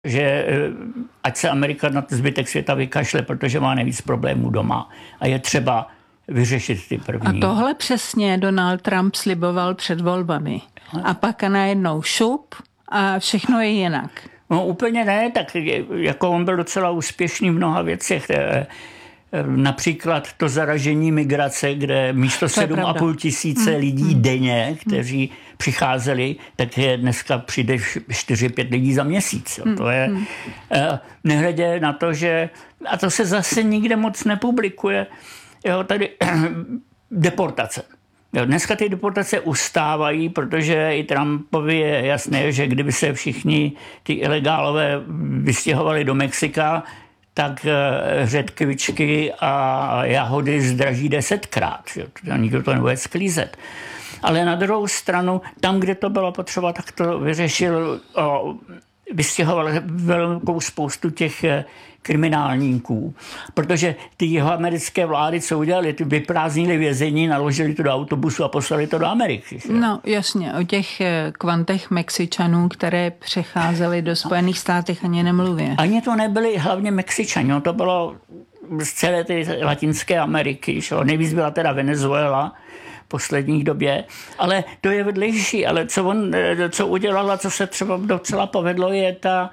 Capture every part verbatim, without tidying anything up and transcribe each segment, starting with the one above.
že ať se Amerika na zbytek světa vykašle, protože má nejvíc problémů doma a je třeba vyřešit ty první. A tohle přesně Donald Trump sliboval před volbami. A pak najednou šup a všechno je jinak. No úplně ne, tak jako on byl docela úspěšný v mnoha věcech. Například to zaražení migrace, kde místo sedm a půl tisíce lidí hmm. denně, kteří hmm. přicházeli, tak je dneska přijde čtyři pět lidí za měsíc. Jo. To je hmm. nehledě na to, že a to se zase nikde moc nepublikuje. Jo, tady deportace. Jo, dneska ty deportace ustávají, protože i Trumpovi je jasné, že kdyby se všichni ty ilegálové vystěhovali do Mexika, tak řetkvičky a jahody zdraží desetkrát. Že? Nikdo to nebude sklízet. Ale na druhou stranu, tam, kde to bylo potřeba, tak to vyřešil, o, vystěhoval velkou spoustu těch kriminálníků. Protože ty jeho americké vlády, co udělali, ty vyprázdnili vězení, naložili to do autobusu a poslali to do Ameriky. Že? No jasně, o těch kvantech Mexičanů, které přecházely do Spojených států, ani nemluvě. Ani to nebyli hlavně Mexičani, to bylo z celé té Latinské Ameriky. Že? Nejvíc byla teda Venezuela v posledních době, ale to je vedlejší. Ale co on co udělal a co se třeba docela povedlo, je ta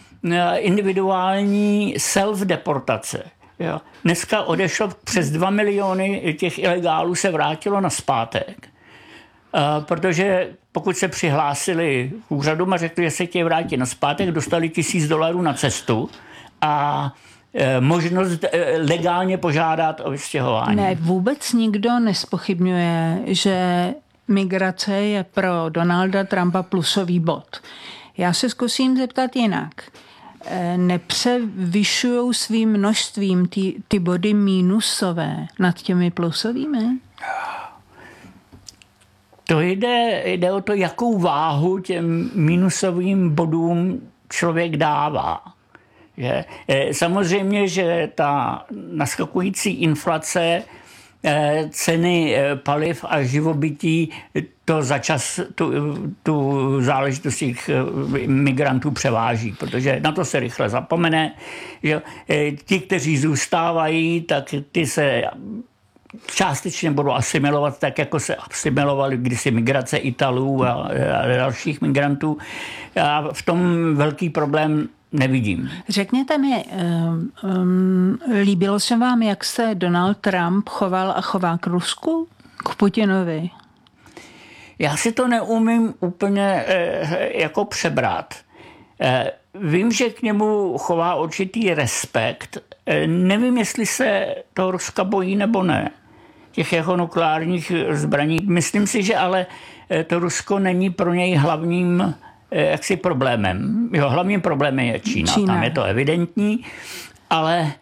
individuální self-deportace. Jo. Dneska odešlo přes dva miliony těch ilegálů se vrátilo nazpátek, protože pokud se přihlásili k úřadům a řekli, že se chtějí vrátit nazpátek, dostali tisíc dolarů na cestu a možnost legálně požádat o vystěhování. Ne, vůbec nikdo nespochybňuje, že migrace je pro Donalda Trumpa plusový bod. Já se zkusím zeptat jinak. Nepřevyšujou svým množstvím ty, ty body mínusové nad těmi plusovými? To jde, jde o to, jakou váhu těm mínusovým bodům člověk dává. Že? Samozřejmě, že ta naskakující inflace, ceny paliv a živobytí, to za čas tu, tu záležitost těch migrantů převáží, protože na to se rychle zapomene. Že ti, kteří zůstávají, tak ty se částečně budou asimilovat tak, jako se asimilovali kdysi migrace Italů a, a dalších migrantů. A v tom velký problém nevidím. Řekněte mi, um, um, líbilo se vám, jak se Donald Trump choval a chová k Rusku? K Putinovi? Já si to neumím úplně eh, jako přebrat. Eh, vím, že k němu chová určitý respekt. Eh, nevím, jestli se toho Ruska bojí nebo ne. Těch jeho nukleárních zbraní. Myslím si, že ale to Rusko není pro něj hlavním jaksi problémem. Jo, hlavním problémem je Čína. Čína. Tam je to evidentní, ale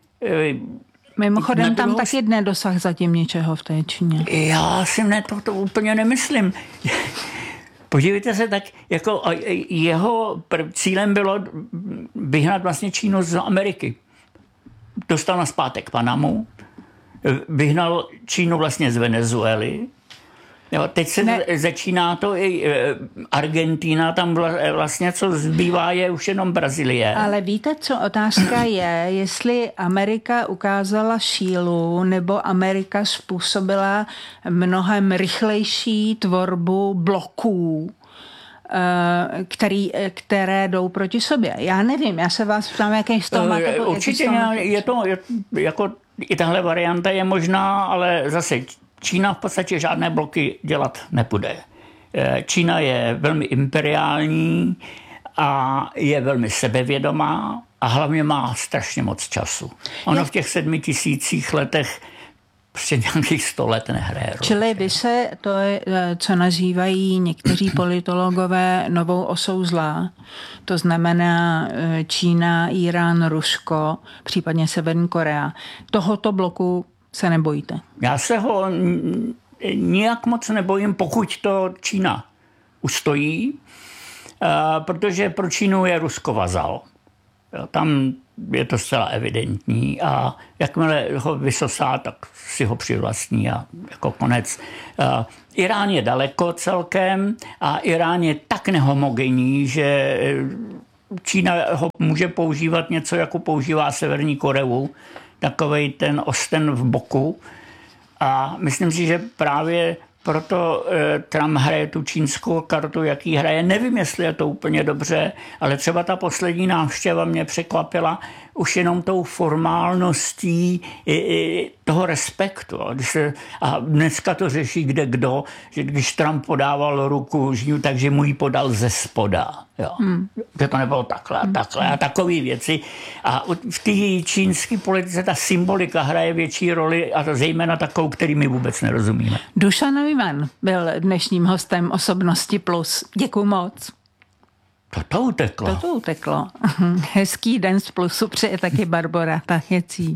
mimochodem tam taky nedosah zatím ničeho v té Číně. Já si ne, to, to úplně nemyslím. Podívejte se, tak jako jeho cílem bylo vyhnat vlastně Čínu z Ameriky. Dostal nazpátek Panamu, vyhnal Čínu vlastně z Venezuely. Jo, teď se ne. začíná to i Argentina, tam vlastně co zbývá je už jenom Brazílie. Ale víte, co otázka je, jestli Amerika ukázala sílu, nebo Amerika způsobila mnohem rychlejší tvorbu bloků, který, které jdou proti sobě. Já nevím, já se vás ptám, jaký z toho máte... Určitě je to, je, jako i tahle varianta je možná, ale zase Čína v podstatě žádné bloky dělat nebude. Čína je velmi imperiální a je velmi sebevědomá a hlavně má strašně moc času. Ono v těch sedmi tisících letech prostě nějakých sto let nehraje. Čili vy se to, co nazývají někteří politologové novou osou zla, to znamená Čína, Irán, Rusko, případně Severní Korea, tohoto bloku se nebojíte? Já se ho nijak moc nebojím, pokud to Čína ustojí, protože pro Čínu je Rusko vazal. Tam je to zcela evidentní a jakmile ho vysosá, tak si ho přivlastní a jako konec. Irán je daleko celkem a Irán je tak nehomogenní, že Čína ho může používat něco, jako používá Severní Koreu, takovej ten osten v boku. A myslím si, že právě proto Trump hraje tu čínskou kartu, jaký hraje. Nevím, jestli je to úplně dobře, ale třeba ta poslední návštěva mě překvapila už jenom tou formálností toho respektu. A dneska to řeší kde kdo, že když Trump podával ruku žňu, takže mu ji podal ze spoda. Jo. Hmm. Že to nebylo takhle a takhle a takové věci. A v té čínské politice ta symbolika hraje větší roli a to zejména takovou, který my vůbec nerozumíme. Dušan Ivan byl dnešním hostem Osobnosti plus. Děkuju moc. To to uteklo. To to uteklo. Hezký den z Plusu přeje taky Barbora Tachécí.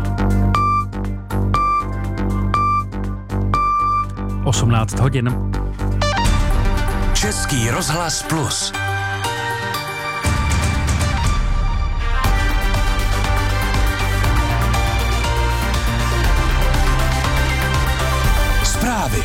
osmnáct hodin. Český rozhlas Plus. Zprávy.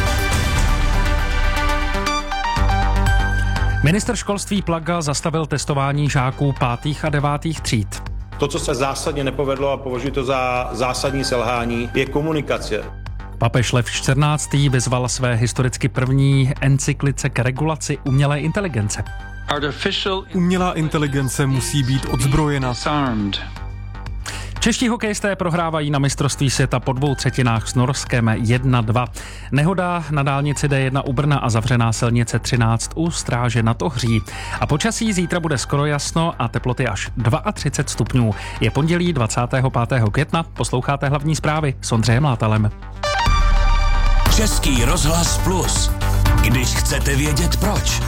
Ministr školství Plaga zastavil testování žáků pátých a devátých tříd. To, co se zásadně nepovedlo a považuji to za zásadní selhání, je komunikace. Papež Lev čtrnáctý vyzval své historicky první encyklice k regulaci umělé inteligence. Umělá inteligence musí být odzbrojena. Čeští hokejisté prohrávají na mistrovství světa po dvou třetinách s Norskem jedna dva. Nehoda na dálnici D jedna u Brna a zavřená silnice třináct u Stráže nad Ohří. A počasí zítra bude skoro jasno a teploty až třicet dva stupňů. Je pondělí dvacátého pátého května, posloucháte hlavní zprávy s Ondřejem Látalem. Český rozhlas Plus. Když chcete vědět proč.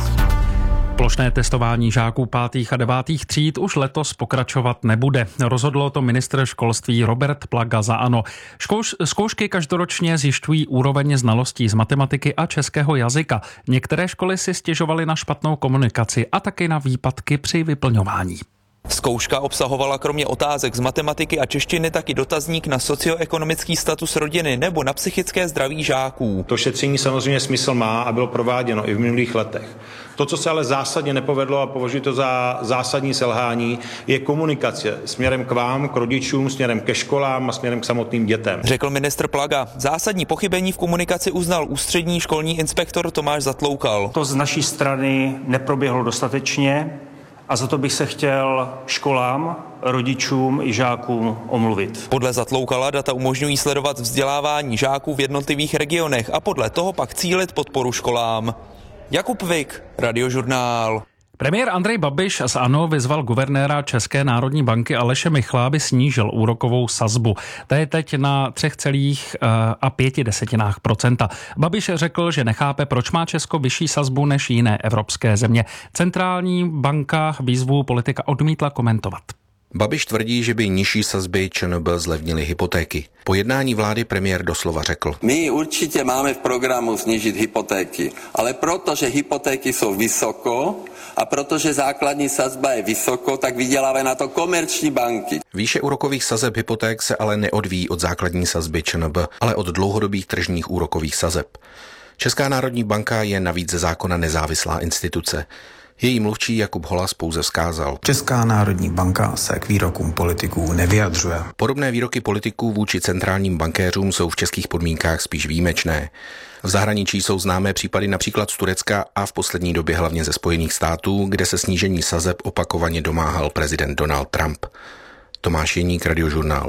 Plošné testování žáků pátých a devátých tříd už letos pokračovat nebude. Rozhodlo to ministr školství Robert Plaga za ANO. Škouš, zkoušky každoročně zjišťují úroveň znalostí z matematiky a českého jazyka. Některé školy si stěžovaly na špatnou komunikaci a taky na výpadky při vyplňování. Zkouška obsahovala kromě otázek z matematiky a češtiny taky dotazník na socioekonomický status rodiny nebo na psychické zdraví žáků. To šetření samozřejmě smysl má a bylo prováděno i v minulých letech. To, co se ale zásadně nepovedlo a považuji to za zásadní selhání, je komunikace směrem k vám, k rodičům, směrem ke školám a směrem k samotným dětem. Řekl ministr Plaga. Zásadní pochybení v komunikaci uznal ústřední školní inspektor Tomáš Zatloukal. To z naší strany neproběhlo dostatečně. A za to bych se chtěl školám, rodičům i žákům omluvit. Podle Zatloukala data umožňují sledovat vzdělávání žáků v jednotlivých regionech a podle toho pak cílit podporu školám. Jakub Vik, Radiožurnál. Premiér Andrej Babiš z ANO vyzval guvernéra České národní banky Aleše Michla, aby snížil úrokovou sazbu. Ta je teď na tři celá pět procenta. Babiš řekl, že nechápe, proč má Česko vyšší sazbu než jiné evropské země. Centrální banka výzvu politika odmítla komentovat. Babiš tvrdí, že by nižší sazby ČNB zlevnily hypotéky. Po jednání vlády premiér doslova řekl: My určitě máme v programu snížit hypotéky, ale protože hypotéky jsou vysoko a protože základní sazba je vysoko, tak vydělávají na to komerční banky. Výše úrokových sazeb hypoték se ale neodvíjí od základní sazby ČNB, ale od dlouhodobých tržních úrokových sazeb. Česká národní banka je navíc ze zákona nezávislá instituce. Její mluvčí Jakub Holas pouze vzkázal: Česká národní banka se k výrokům politiků nevyjadřuje. Podobné výroky politiků vůči centrálním bankéřům jsou v českých podmínkách spíš výjimečné. V zahraničí jsou známé případy například z Turecka a v poslední době hlavně ze Spojených států, kde se snížení sazeb opakovaně domáhal prezident Donald Trump. Tomáš Jeník, Radiožurnál.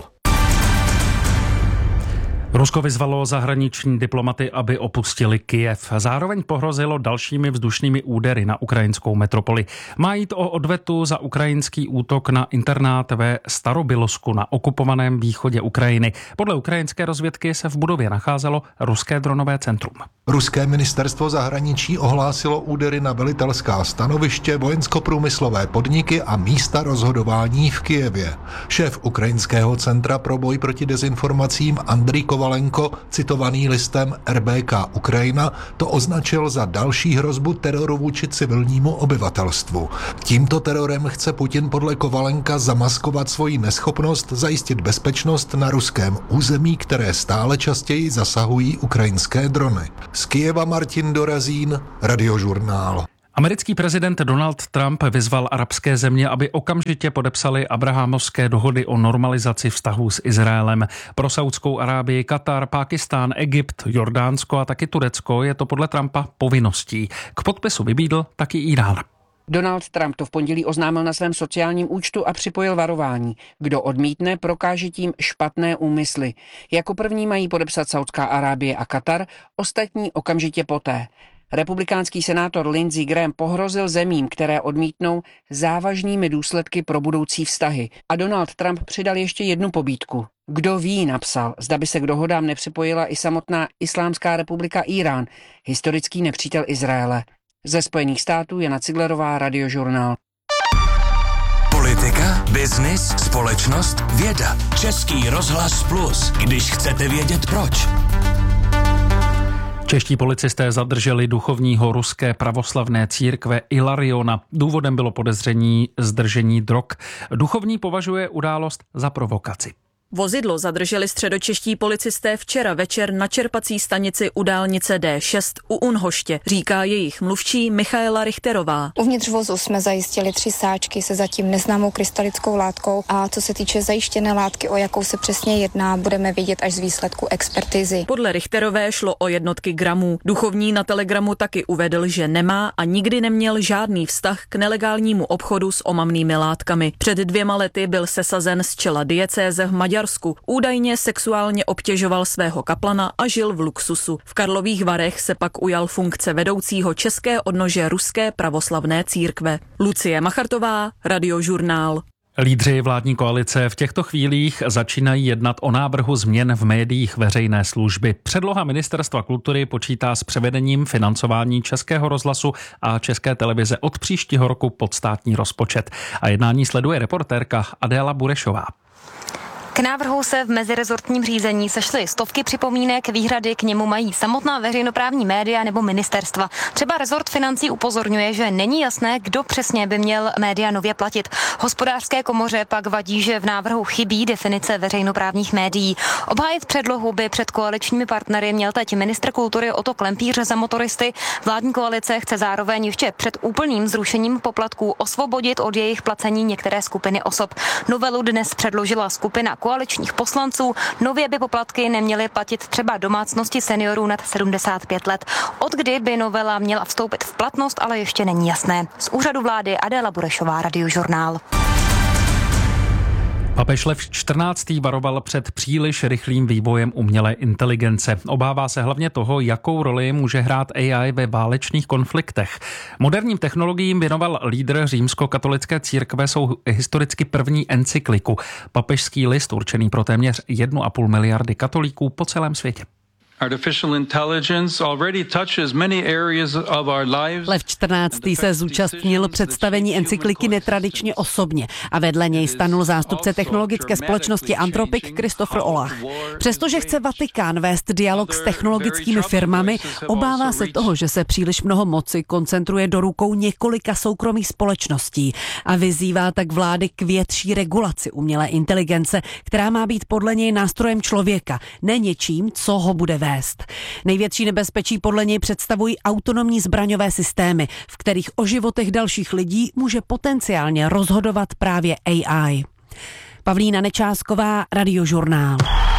Rusko vyzvalo zahraniční diplomaty, aby opustili Kyjev. Zároveň pohrozilo dalšími vzdušnými údery na ukrajinskou metropoli. Má jít o odvetu za ukrajinský útok na internát ve Starobylsku na okupovaném východě Ukrajiny. Podle ukrajinské rozvědky se v budově nacházelo ruské dronové centrum. Ruské ministerstvo zahraničí ohlásilo údery na velitelská stanoviště, vojensko-průmyslové podniky a místa rozhodování v Kyjevě. Šéf ukrajinského centra pro boj proti dezinformacím Andrij Kovalenko, citovaný listem R B K Ukrajina, to označil za další hrozbu teroru vůči civilnímu obyvatelstvu. Tímto terorem chce Putin podle Kovalenka zamaskovat svoji neschopnost zajistit bezpečnost na ruském území, které stále častěji zasahují ukrajinské drony. Z Kyjeva Martin Dorazín, Radiožurnál. Americký prezident Donald Trump vyzval arabské země, aby okamžitě podepsali abrahamovské dohody o normalizaci vztahů s Izraelem. Pro Saudskou Arábii, Katar, Pákistán, Egypt, Jordánsko a taky Turecko je to podle Trumpa povinností. K podpisu vybídl taky Irán. Donald Trump to v pondělí oznámil na svém sociálním účtu a připojil varování. Kdo odmítne, prokáže tím špatné úmysly. Jako první mají podepsat Saudská Arábie a Katar, ostatní okamžitě poté. Republikánský senátor Lindsey Graham pohrozil zemím, které odmítnou, závažnými důsledky pro budoucí vztahy. A Donald Trump přidal ještě jednu pobídku. Kdo ví, napsal, zda by se k dohodám nepřipojila i samotná Islámská republika Irán, historický nepřítel Izraele. Ze Spojených států Jana Ciglerová, Radiožurnál. Politika, biznis, společnost, věda. Český rozhlas Plus, když chcete vědět proč. Čeští policisté zadrželi duchovního ruské pravoslavné církve Ilariona. Důvodem bylo podezření z držení drog. Duchovní považuje událost za provokaci. Vozidlo zadrželi středočeští policisté včera večer na čerpací stanici u dálnice D šest u Unhoště, říká jejich mluvčí Michaela Richterová. Uvnitř vozu jsme zajistili tři sáčky se zatím neznámou krystalickou látkou a co se týče zajištěné látky, o jakou se přesně jedná, budeme vědět až z výsledku expertizy. Podle Richterové šlo o jednotky gramů. Duchovní na Telegramu taky uvedl, že nemá a nikdy neměl žádný vztah k nelegálnímu obchodu s omamnými látkami. Před dvěma lety byl sesazen z čela diecéze v Maďarsku. Údajně sexuálně obtěžoval svého kaplana a žil v luxusu. V Karlových Varech se pak ujal funkce vedoucího české odnože ruské pravoslavné církve. Lucie Machartová, Radiožurnál. Lídři vládní koalice v těchto chvílích začínají jednat o návrhu změn v médiích veřejné služby. Předloha Ministerstva kultury počítá s převedením financování Českého rozhlasu a České televize od příštího roku pod státní rozpočet. A jednání sleduje reportérka Adéla Burešová. K návrhu se v mezirezortním řízení sešly stovky připomínek, výhrady k němu mají samotná veřejnoprávní média nebo ministerstva. Třeba rezort financí upozorňuje, že není jasné, kdo přesně by měl média nově platit. Hospodářské komoře pak vadí, že v návrhu chybí definice veřejnoprávních médií. Obhájit předlohu by před koaličními partnery měl teď ministr kultury Otto Klempíř za motoristy. Vládní koalice chce zároveň ještě před úplným zrušením poplatků osvobodit od jejich placení některé skupiny osob. Novelu dnes předložila skupina koaličních poslanců. Nově by poplatky neměly platit třeba domácnosti seniorů nad sedmdesát pět let. Od kdy by novela měla vstoupit v platnost, ale ještě není jasné. Z úřadu vlády Adéla Burešová, Radiožurnál. Papež Lev čtrnáctý varoval před příliš rychlým vývojem umělé inteligence. Obává se hlavně toho, jakou roli může hrát A I ve válečných konfliktech. Moderním technologiím věnoval lídr římskokatolické církve svou historicky první encykliku. Papežský list určený pro téměř jednu a půl miliardy katolíků po celém světě. Lev čtrnáctý se zúčastnil představení encykliky netradičně osobně a vedle něj stanul zástupce technologické společnosti Anthropic Christopher Olach. Přestože chce Vatikán vést dialog s technologickými firmami, obává se toho, že se příliš mnoho moci koncentruje do rukou několika soukromých společností a vyzývá tak vlády k větší regulaci umělé inteligence, která má být podle něj nástrojem člověka, ne něčím, co ho bude vést. Největší nebezpečí podle něj představují autonomní zbraňové systémy, v kterých o životech dalších lidí může potenciálně rozhodovat právě A I. Pavlína Nečásková, Radiožurnál.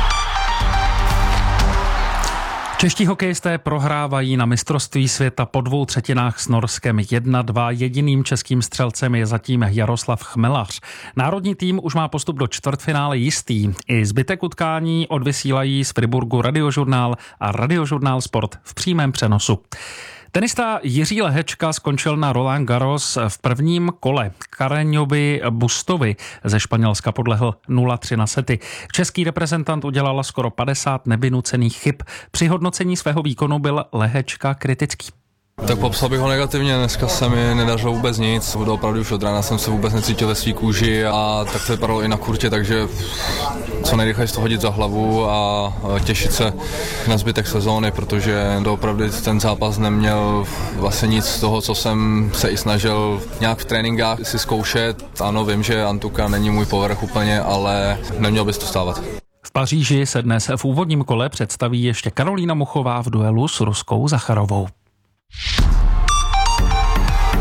Čeští hokejisté prohrávají na mistrovství světa po dvou třetinách s Norskem jedna dva. Jediným českým střelcem je zatím Jaroslav Chmelař. Národní tým už má postup do čtvrtfinále jistý. I zbytek utkání odvysílají z Friburgu Radiožurnál a Radiožurnál Sport v přímém přenosu. Tenista Jiří Lehečka skončil na Roland Garros v prvním kole. Kareňovi Bustovi ze Španělska podlehl nula tři na sety. Český reprezentant udělal skoro padesát nevynucených chyb. Při hodnocení svého výkonu byl Lehečka kritický. Tak popsal bych ho negativně, dneska se mi nedařilo vůbec nic, opravdu už od rána jsem se vůbec necítil ve svý kůži a tak to vypadalo i na kurtě, takže co nejrychleji to hodit za hlavu a těšit se na zbytek sezóny, protože opravdu ten zápas neměl vlastně nic z toho, co jsem se i snažil nějak v tréninkách si zkoušet. Ano, vím, že Antuka není můj povrch úplně, ale neměl bys to stávat. V Paříži se dnes v úvodním kole představí ještě Karolína Muchová v duelu s Ruskou Zacharovou.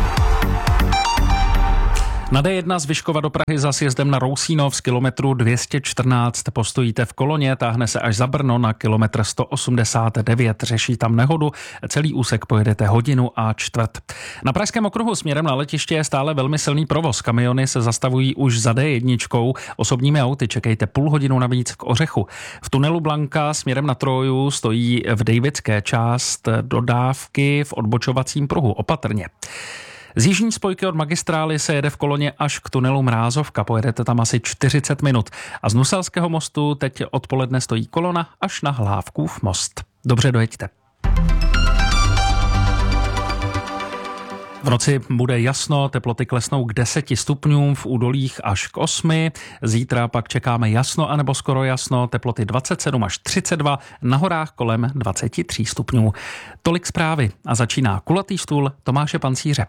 Na D jedna z Vyškova do Prahy za sjezdem na Rousínov z kilometru dvě stě čtrnáct postojíte v koloně, táhne se až za Brno na kilometr sto osmdesát devět. Řeší tam nehodu, celý úsek pojedete hodinu a čtvrt. Na Pražském okruhu směrem na letiště je stále velmi silný provoz. Kamiony se zastavují už za D jedna, osobními auty čekejte půl hodinu navíc k Ořechu. V tunelu Blanka směrem na Troju stojí v Davidské část dodávky v odbočovacím pruhu opatrně. Z jižní spojky od magistrály se jede v koloně až k tunelu Mrázovka. Pojedete tam asi čtyřicet minut. A z Nuselského mostu teď odpoledne stojí kolona až na Hlávkův most. Dobře dojeďte. V noci bude jasno, teploty klesnou k deseti stupňům, v údolích až k osmi. Zítra pak čekáme jasno anebo skoro jasno, teploty dvacet sedm až třicet dva, na horách kolem dvacet tři stupňů. Tolik zprávy a začíná kulatý stůl Tomáše Pancíře.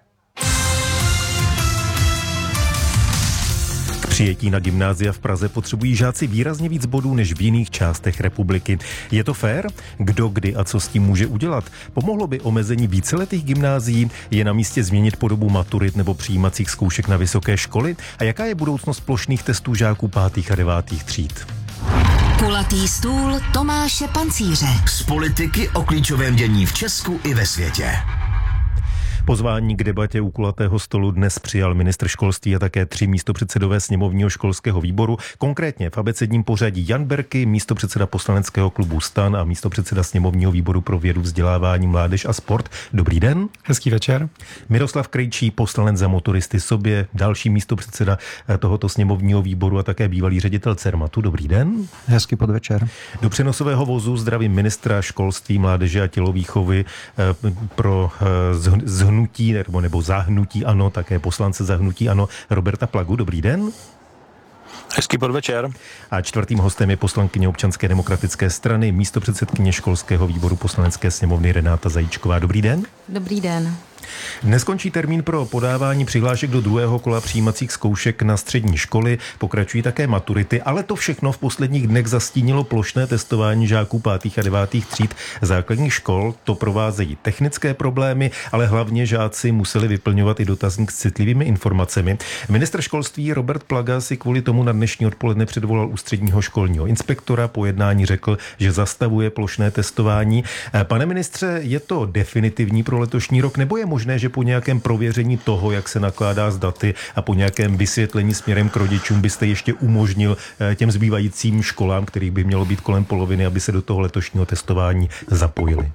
Přijetí na gymnázia v Praze potřebují žáci výrazně víc bodů než v jiných částech republiky. Je to fér? Kdo, kdy a co s tím může udělat? Pomohlo by omezení víceletých gymnázií? Je na místě změnit podobu maturit nebo přijímacích zkoušek na vysoké školy? A jaká je budoucnost plošných testů žáků pátých a devátých tříd? Kulatý stůl Tomáše Pancíře. Z politiky o klíčovém dění v Česku i ve světě. Pozvání k debatě u kulatého stolu dnes přijal ministr školství a také tři místopředsedové sněmovního školského výboru, konkrétně v abecedním pořadí Jan Berki, místopředseda poslaneckého klubu STAN a místopředseda sněmovního výboru pro vědu, vzdělávání, mládež a sport. Dobrý den. Hezký večer. Miroslav Krejčí, poslanec za Motoristy sobě, další místopředseda tohoto sněmovního výboru a také bývalý ředitel Cermatu. Dobrý den. Hezký podvečer. Do přenosového vozu zdravím ministra školství, mládeže a tělovýchovy pro zhnutí hnutí nebo, nebo zahnutí ANO, také poslance zahnutí ANO Roberta Plagu. Dobrý den. Hezký podvečer. A čtvrtým hostem je poslankyně Občanské demokratické strany, místopředsedkyně školského výboru Poslanecké sněmovny Renáta Zajíčková. Dobrý den. Dobrý den. Dnes končí termín pro podávání přihlášek do druhého kola přijímacích zkoušek na střední školy, pokračují také maturity, ale to všechno v posledních dnech zastínilo plošné testování žáků pátých a devátých tříd základních škol. To provázejí technické problémy, ale hlavně žáci museli vyplňovat i dotazník s citlivými informacemi. Ministr školství Robert Plaga si kvůli tomu na dnešní odpoledne předvolal ústředního školního inspektora. Po jednání řekl, že zastavuje plošné testování. Pane ministře, je to definitivní pro letošní rok, nebo je možné, že po nějakém prověření toho, jak se nakládá s daty a po nějakém vysvětlení směrem k rodičům byste ještě umožnil těm zbývajícím školám, kterých by mělo být kolem poloviny, aby se do toho letošního testování zapojili?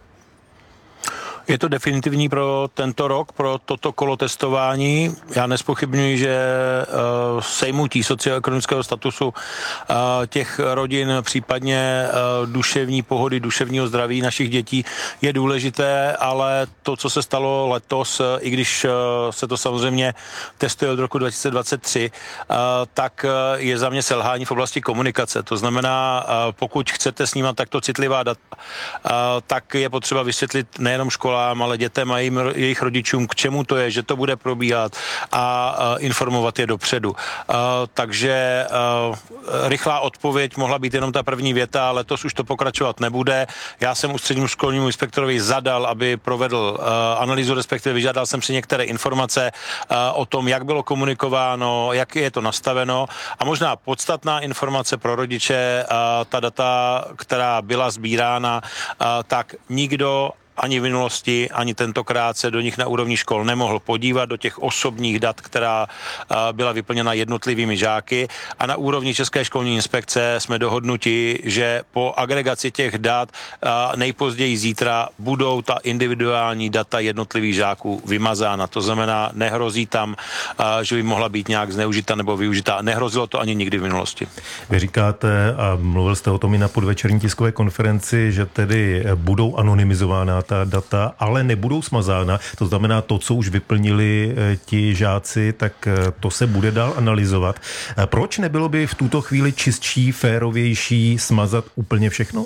Je to definitivní pro tento rok, pro toto kolo testování. Já nespochybňuji, že uh, sejmutí socioekonomického statusu uh, těch rodin, případně uh, duševní pohody, duševního zdraví našich dětí je důležité, ale to, co se stalo letos, uh, i když uh, se to samozřejmě testuje od roku dva tisíce dvacet tři, uh, tak uh, je za mě selhání v oblasti komunikace. To znamená, uh, pokud chcete snímat takto citlivá data, uh, tak je potřeba vysvětlit nejenom škola, ale dětem a jejich rodičům, k čemu to je, že to bude probíhat a informovat je dopředu. Takže rychlá odpověď mohla být jenom ta první věta, ale letos už to pokračovat nebude. Já jsem ústřednímu školnímu inspektorovi zadal, aby provedl analýzu, respektive vyžádal jsem si některé informace o tom, jak bylo komunikováno, jak je to nastaveno a možná podstatná informace pro rodiče, ta data, která byla sbírána, tak nikdo ani v minulosti, ani tentokrát se do nich na úrovni škol nemohl podívat, do těch osobních dat, která byla vyplněna jednotlivými žáky. A na úrovni České školní inspekce jsme dohodnuti, že po agregaci těch dat nejpozději zítra budou ta individuální data jednotlivých žáků vymazána. To znamená, nehrozí tam, že by mohla být nějak zneužita nebo využita. Nehrozilo to ani nikdy v minulosti. Vy říkáte, a mluvil jste o tom i na podvečerní tiskové konferenci, že tedy budou anonymizována ta data, ale nebudou smazána. To znamená, to, co už vyplnili ti žáci, tak to se bude dál analyzovat. Proč nebylo by v tuto chvíli čistší, férovější smazat úplně všechno?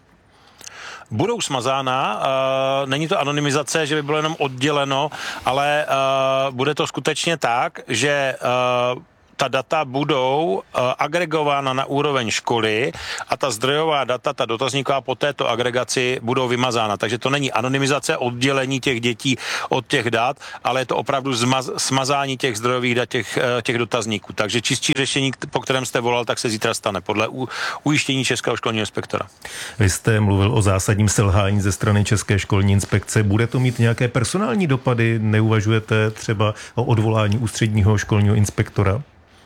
Budou smazána, uh, není to anonymizace, že by bylo jenom odděleno, ale uh, bude to skutečně tak, že uh, ta data budou agregována na úroveň školy a ta zdrojová data, ta dotazníková po této agregaci budou vymazána. Takže to není anonymizace, oddělení těch dětí od těch dat, ale je to opravdu zmaz, smazání těch zdrojových dat, těch, těch dotazníků. Takže čistší řešení, po kterém jste volal, tak se zítra stane podle u, ujištění Českého školního inspektora. Vy jste mluvil o zásadním selhání ze strany České školní inspekce. Bude to mít nějaké personální dopady? Neuvažujete třeba o odvolání ústředního školního inspektora?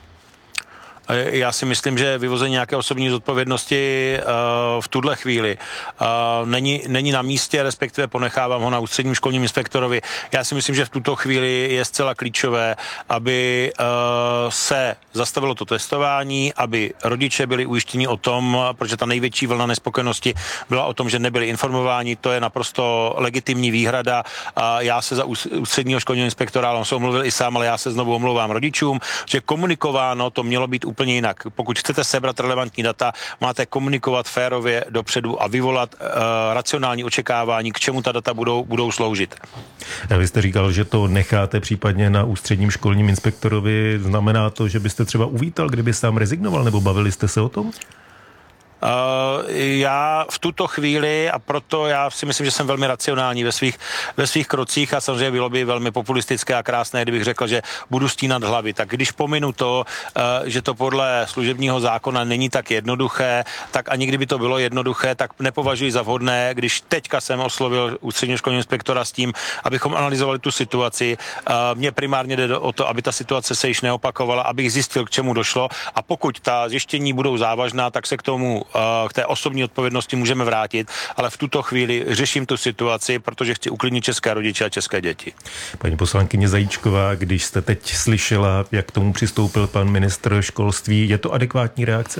Já si myslím, že vyvození nějaké osobní zodpovědnosti uh, v tuhle chvíli uh, není, není na místě, respektive ponechávám ho na ústředním školním inspektorovi. Já si myslím, že v tuto chvíli je zcela klíčové, aby uh, se zastavilo to testování, aby rodiče byli ujištěni o tom, protože ta největší vlna nespokojenosti byla o tom, že nebyli informováni, to je naprosto legitimní výhrada. Uh, já se za ústředního školního inspektora, on se omluvil i sám, ale já se znovu omlouvám rodičům, že komunikováno to mělo být úplně jinak. Pokud chcete sebrat relevantní data, máte komunikovat férově dopředu a vyvolat uh, racionální očekávání, k čemu ta data budou, budou sloužit. Vy jste říkal, že to necháte případně na ústředním školním inspektorovi. Znamená to, že byste třeba uvítal, kdyby sám rezignoval, nebo bavili jste se o tom? Uh, já v tuto chvíli, a proto já si myslím, že jsem velmi racionální ve svých, ve svých krocích a samozřejmě bylo by velmi populistické a krásné, kdybych řekl, že budu stínat hlavy. Tak když pominu to, uh, že to podle služebního zákona není tak jednoduché, tak ani kdyby to bylo jednoduché, tak nepovažuji za vhodné, když teďka jsem oslovil ústředního školního inspektora s tím, abychom analyzovali tu situaci. Uh, mně primárně jde o to, aby ta situace se již neopakovala, abych zjistil, k čemu došlo, a pokud ta zjištění budou závažná, tak se k tomu k té osobní odpovědnosti můžeme vrátit, ale v tuto chvíli řeším tu situaci, protože chci uklidnit české rodiče a české děti. Paní poslankyně Zajíčková, když jste teď slyšela, jak k tomu přistoupil pan ministr školství, je to adekvátní reakce?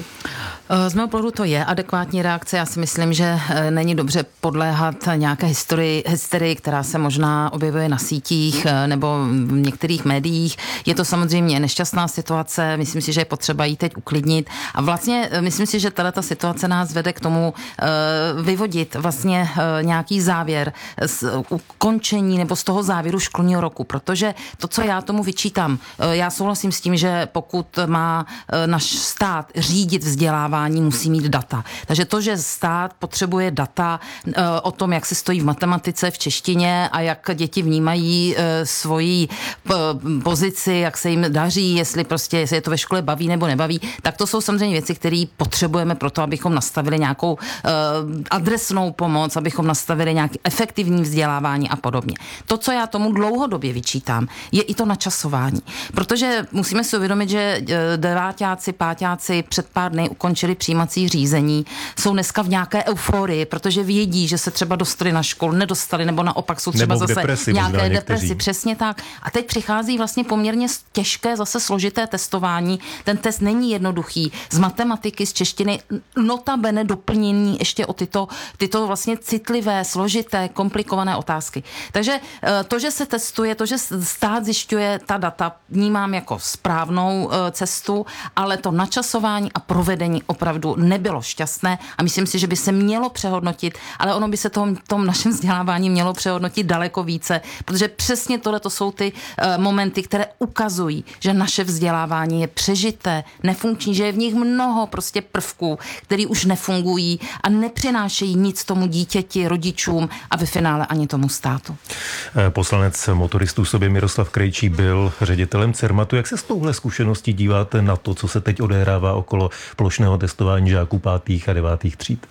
Z mého pohledu to je adekvátní reakce. Já si myslím, že není dobře podléhat nějaké historii, hysterii, která se možná objevuje na sítích nebo v některých médiích. Je to samozřejmě nešťastná situace, myslím si, že je potřeba ji teď uklidnit a vlastně myslím si, že tato situace nás vede k tomu uh, vyvodit vlastně uh, nějaký závěr z ukončení nebo z toho závěru školního roku, protože to, co já tomu vyčítám, uh, já souhlasím s tím, že pokud má uh, náš stát řídit vzdělávání, musí mít data. Takže to, že stát potřebuje data uh, o tom, jak se stojí v matematice, v češtině a jak děti vnímají uh, svoji uh, pozici, jak se jim daří, jestli prostě jestli je to ve škole baví nebo nebaví, tak to jsou samozřejmě věci, které potřebujeme pro to, abychom nastavili nějakou uh, adresnou pomoc, abychom nastavili nějaké efektivní vzdělávání a podobně. To, co já tomu dlouhodobě vyčítám, je i to načasování. Protože musíme si uvědomit, že deváťáci, páťáci před pár dny ukončili přijímací řízení, jsou dneska v nějaké euforii, protože vědí, že se třeba dostali na školu, nedostali, nebo naopak jsou třeba zase depresi, nějaké depresi. Přesně tak. A teď přichází vlastně poměrně těžké, zase složité testování. Ten test není jednoduchý. Z matematiky, z češtiny notabene doplnění ještě o tyto, tyto vlastně citlivé, složité, komplikované otázky. Takže to, že se testuje, to, že stát zjišťuje ta data, vnímám jako správnou cestu, ale to načasování a provedení opravdu nebylo šťastné a myslím si, že by se mělo přehodnotit, ale ono by se tom, tom našem vzdělávání mělo přehodnotit daleko více, protože přesně tohle to jsou ty uh, momenty, které ukazují, že naše vzdělávání je přežité, nefunkční, že je v nich mnoho prostě prvků, který už nefungují a nepřinášejí nic tomu dítěti, rodičům a ve finále ani tomu státu. Poslanec motoristů sobě Miroslav Krejčí byl ředitelem Cermatu. Jak se s touhle zkušeností díváte na to, co se teď odehrává okolo plošného testování žáků pátých a devátých tříd?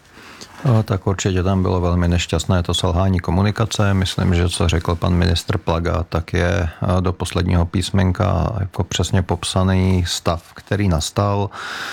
Tak určitě tam bylo velmi nešťastné to selhání komunikace. Myslím, že co řekl pan ministr Plaga, tak je do posledního písmenka jako přesně popsaný stav, který nastal.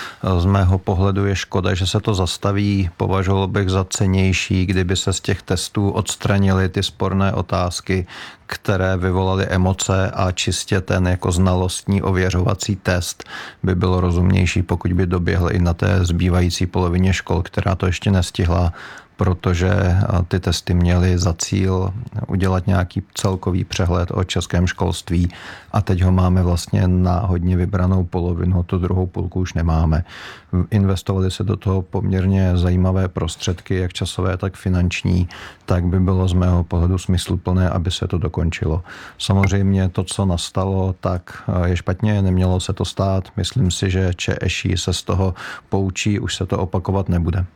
Z mého pohledu je škoda, že se to zastaví. Považoval bych za cennější, kdyby se z těch testů odstranily ty sporné otázky, které vyvolaly emoce a čistě ten jako znalostní ověřovací test by bylo rozumnější, pokud by doběhl i na té zbývající polovině škol, která to ještě nestihla. protože ty testy měly za cíl udělat nějaký celkový přehled o českém školství a teď ho máme vlastně na hodně vybranou polovinu, tu druhou půlku už nemáme. Investovali se do toho poměrně zajímavé prostředky, jak časové, tak finanční, tak by bylo z mého pohledu smysluplné, aby se to dokončilo. Samozřejmě to, co nastalo, tak je špatně, nemělo se to stát. Myslím si, že ČŠI se z toho poučí, už se to opakovat nebude.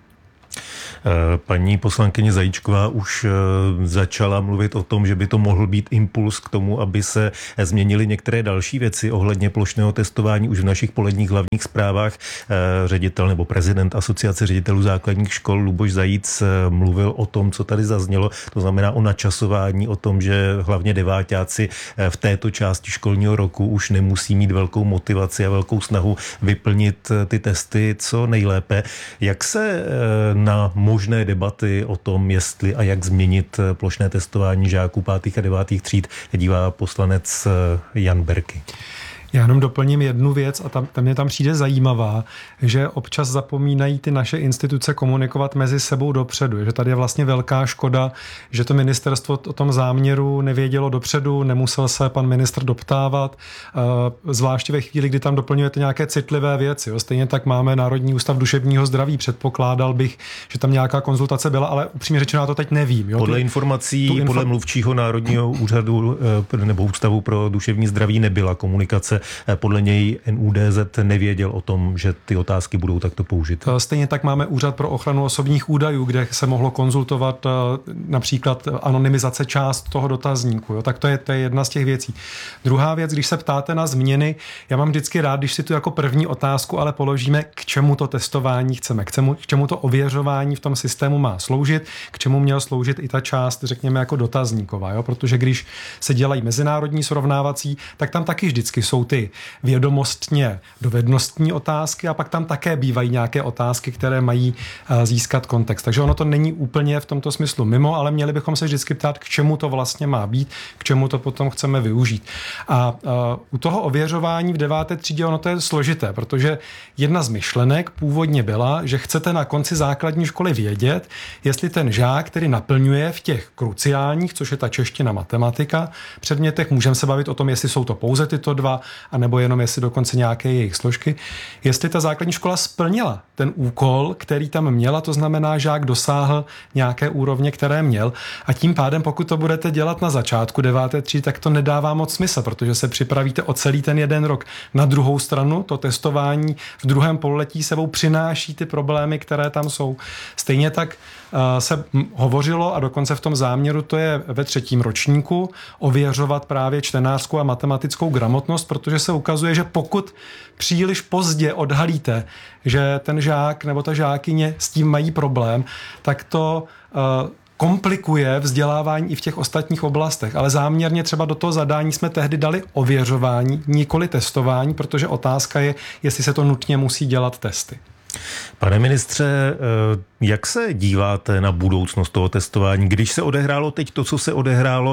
Paní poslankyně Zajíčková už začala mluvit o tom, že by to mohl být impuls k tomu, aby se změnily některé další věci ohledně plošného testování. Už v našich poledních hlavních zprávách ředitel nebo prezident Asociace ředitelů základních škol Luboš Zajíc mluvil o tom, co tady zaznělo. To znamená o načasování, o tom, že hlavně deváťáci v této části školního roku už nemusí mít velkou motivaci a velkou snahu vyplnit ty testy co nejlépe. Jak se na možné debaty o tom, jestli a jak změnit plošné testování žáků pátých a devátých tříd, dívá poslanec Jan Berki? Já jenom doplním jednu věc a tam, tam mě tam přijde zajímavá, že občas zapomínají ty naše instituce komunikovat mezi sebou dopředu, že tady je vlastně velká škoda, že to ministerstvo o tom záměru nevědělo dopředu, nemusel se pan ministr doptávat, zvláště ve chvíli, kdy tam doplňujete nějaké citlivé věci. Stejně tak máme Národní ústav duševního zdraví, předpokládal bych, že tam nějaká konzultace byla, ale upřímně řečeno já to teď nevím. Jo? Podle tu, informací, tu info... podle mluvčího Národního úřadu nebo Ústavu pro duševní zdraví nebyla komunikace. Podle něj N U D Z nevěděl o tom, že ty otázky budou takto použity. Stejně tak máme Úřad pro ochranu osobních údajů, kde se mohlo konzultovat například anonymizace část toho dotazníku. Jo? Tak to je, to je jedna z těch věcí. Druhá věc, když se ptáte na změny, já mám vždycky rád, když si tu jako první otázku ale položíme, k čemu to testování chceme, k čemu, k čemu to ověřování v tom systému má sloužit, k čemu měl sloužit i ta část, řekněme, jako dotazníková. Jo? Protože když se dělají mezinárodní srovnávací, tak tam taky vždycky jsou ty vědomostně dovednostní otázky a pak tam také bývají nějaké otázky, které mají získat kontext. Takže ono to není úplně v tomto smyslu mimo, ale měli bychom se vždycky ptát, k čemu to vlastně má být, k čemu to potom chceme využít. A, a u toho ověřování v deváté třídě ono to je složité, protože jedna z myšlenek původně byla, že chcete na konci základní školy vědět, jestli ten žák, který naplňuje v těch kruciálních, což je ta čeština, matematika, předmětech, můžeme se bavit o tom, jestli jsou to pouze tyto dva, anebo jenom jestli dokonce nějaké jejich složky, jestli ta základní škola splnila ten úkol, který tam měla, to znamená, žák dosáhl nějaké úrovně, které měl a tím pádem, pokud to budete dělat na začátku deváté třídy, tak to nedává moc smysl, protože se připravíte o celý ten jeden rok. Na druhou stranu to testování v druhém pololetí sebou přináší ty problémy, které tam jsou. Stejně tak se hovořilo a dokonce v tom záměru to je ve třetím ročníku ověřovat právě čtenářskou a matematickou gramotnost, protože se ukazuje, že pokud příliš pozdě odhalíte, že ten žák nebo ta žákyně s tím mají problém, tak to uh, komplikuje vzdělávání i v těch ostatních oblastech. Ale záměrně třeba do toho zadání jsme tehdy dali ověřování, nikoli testování, protože otázka je, jestli se to nutně musí dělat testy. Pane ministře, jak se díváte na budoucnost toho testování? Když se odehrálo teď to, co se odehrálo,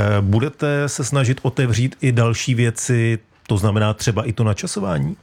budete se snažit otevřít i další věci, to znamená třeba i to načasování?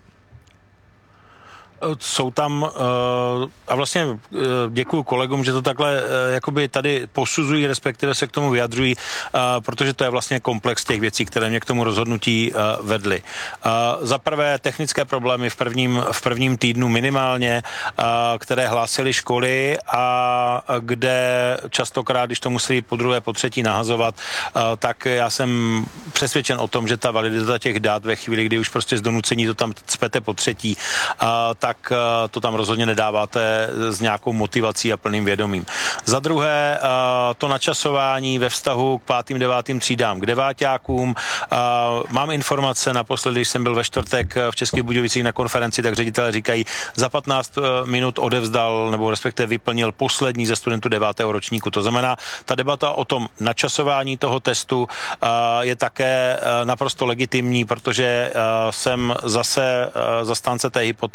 Jsou tam, a vlastně děkuju kolegům, že to takhle jakoby tady posuzují, respektive se k tomu vyjadřují, protože to je vlastně komplex těch věcí, které mě k tomu rozhodnutí vedly. Za prvé technické problémy v prvním, v prvním týdnu minimálně, které hlásily školy a kde častokrát, když to musí po druhé, po třetí nahazovat, tak já jsem přesvědčen o tom, že ta validita těch dat ve chvíli, kdy už prostě z donucení to tam cpete po třetí, tak tak to tam rozhodně nedáváte s nějakou motivací a plným vědomím. Za druhé, to načasování ve vztahu k pátým, devátým třídám, k deváťákům. Mám informace, naposledy, když jsem byl ve čtvrtek v Českých Budějovicích na konferenci, tak ředitelé říkají, za patnáct minut odevzdal nebo respektive vyplnil poslední ze studentů devátého ročníku. To znamená, ta debata o tom načasování toho testu je také naprosto legitimní, protože jsem zase zastánce té hypotézy,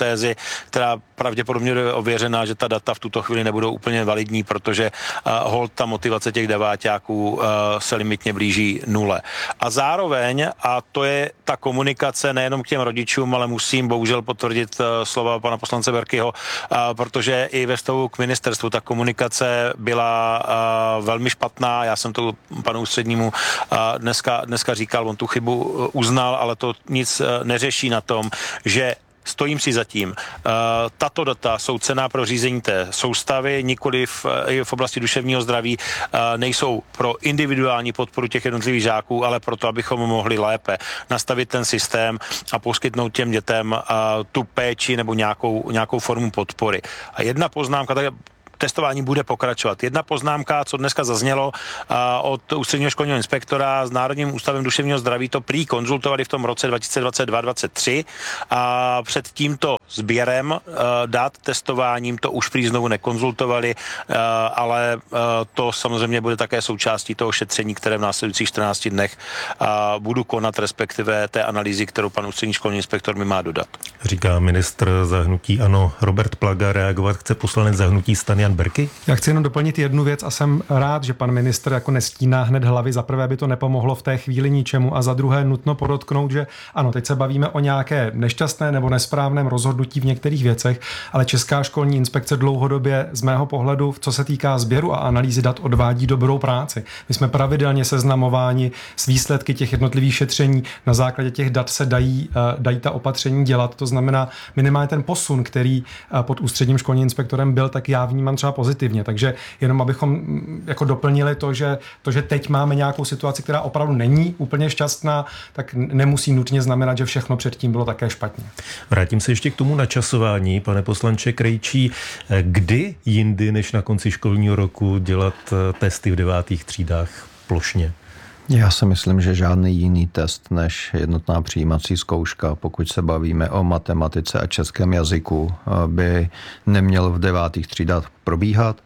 která pravděpodobně je ověřená, že ta data v tuto chvíli nebudou úplně validní, protože uh, hold ta motivace těch deváťáků uh, se limitně blíží nule. A zároveň, a to je ta komunikace nejenom k těm rodičům, ale musím bohužel potvrdit uh, slova pana poslance Berkyho, uh, protože i ve vztahu k ministerstvu ta komunikace byla uh, velmi špatná. Já jsem to panu ústřednímu uh, dneska, dneska říkal, on tu chybu uh, uznal, ale to nic uh, neřeší na tom, že stojím si za tím. Tato data jsou cenná pro řízení té soustavy, nikoli v, v oblasti duševního zdraví, nejsou pro individuální podporu těch jednotlivých žáků, ale proto, abychom mohli lépe nastavit ten systém a poskytnout těm dětem tu péči nebo nějakou, nějakou formu podpory. A jedna poznámka, tak testování bude pokračovat. Jedna poznámka, co dneska zaznělo od ústředního školního inspektora s Národním ústavem duševního zdraví, to prý konzultovali v tom roce dva tisíce dvacet dva dvacet tři a před tímto sběrem dat, testováním, to už prý znovu nekonzultovali, ale to samozřejmě bude také součástí toho šetření, které v následujících čtrnácti dnech budu konat, respektive té analýzy, kterou pan ústřední školní inspektor mi má dodat. Říká ministr za hnutí ANO Robert Plaga, reagovat chce poslanec za hnutí STAN Jan Berky? Já chci jenom doplnit jednu věc a jsem rád, že pan ministr jako nestíná hned hlavy. Za prvé by to nepomohlo v té chvíli ničemu a za druhé nutno podotknout, že ano, teď se bavíme o nějaké nešťastné nebo nesprávném rozhodnutí v některých věcech, ale Česká školní inspekce dlouhodobě z mého pohledu, co se týká sběru a analýzy dat, odvádí dobrou práci. My jsme pravidelně seznamováni s výsledky těch jednotlivých šetření, na základě těch dat se dají, dají ta opatření dělat. To znamená minimálně ten posun, který pod ústředním školním inspektorem byl, tak já vnímám třeba pozitivně. Takže jenom abychom jako doplnili to, že to, že teď máme nějakou situaci, která opravdu není úplně šťastná, tak nemusí nutně znamenat, že všechno předtím bylo také špatně. Vrátím se ještě k tomu načasování, pane poslanče Krejčí. Kdy jindy než na konci školního roku dělat testy v devátých třídách plošně? Já si myslím, že žádný jiný test než jednotná přijímací zkouška, pokud se bavíme o matematice a českém jazyku, by neměl v devátých třídách probíhat.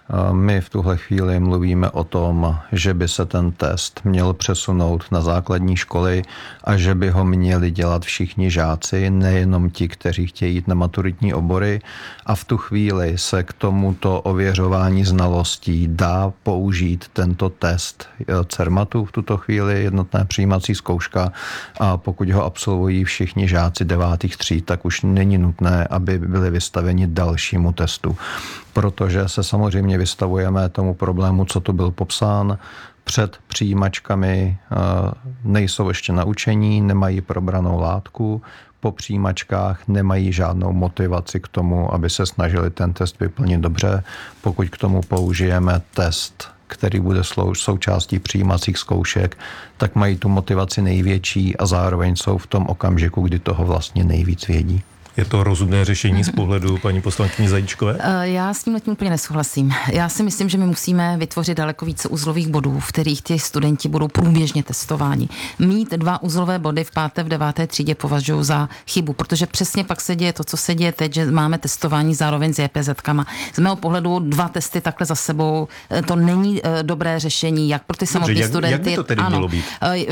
My v tuhle chvíli mluvíme o tom, že by se ten test měl přesunout na základní školy a že by ho měli dělat všichni žáci, nejenom ti, kteří chtějí jít na maturitní obory. A v tu chvíli se k tomuto ověřování znalostí dá použít tento test CERMATu, v tuto chvíli jednotné přijímací zkouška, a pokud ho absolvují všichni žáci devátých tříd, tak už není nutné, aby byli vystaveni dalšímu testu. Protože se samozřejmě vystavujeme tomu problému, co tu byl popsán. Před přijímačkami nejsou ještě naučení, nemají probranou látku, po přijímačkách nemají žádnou motivaci k tomu, aby se snažili ten test vyplnit dobře. Pokud k tomu použijeme test, který bude součástí přijímacích zkoušek, tak mají tu motivaci největší a zároveň jsou v tom okamžiku, kdy toho vlastně nejvíc vědí. Je to rozumné řešení z pohledu paní poslankyně Zajíčkové? Já s tím úplně nesouhlasím. Já si myslím, že my musíme vytvořit daleko více uzlových bodů, v kterých ti studenti budou průběžně testováni. Mít dva uzlové body v páté, v deváté třídě považuji za chybu, protože přesně pak se děje to, co se děje teď, že máme testování zároveň s J P Z kama. Z mého pohledu dva testy takhle za sebou, to není dobré řešení, jak pro ty samotné studenty. Jak by to tedy mělo být?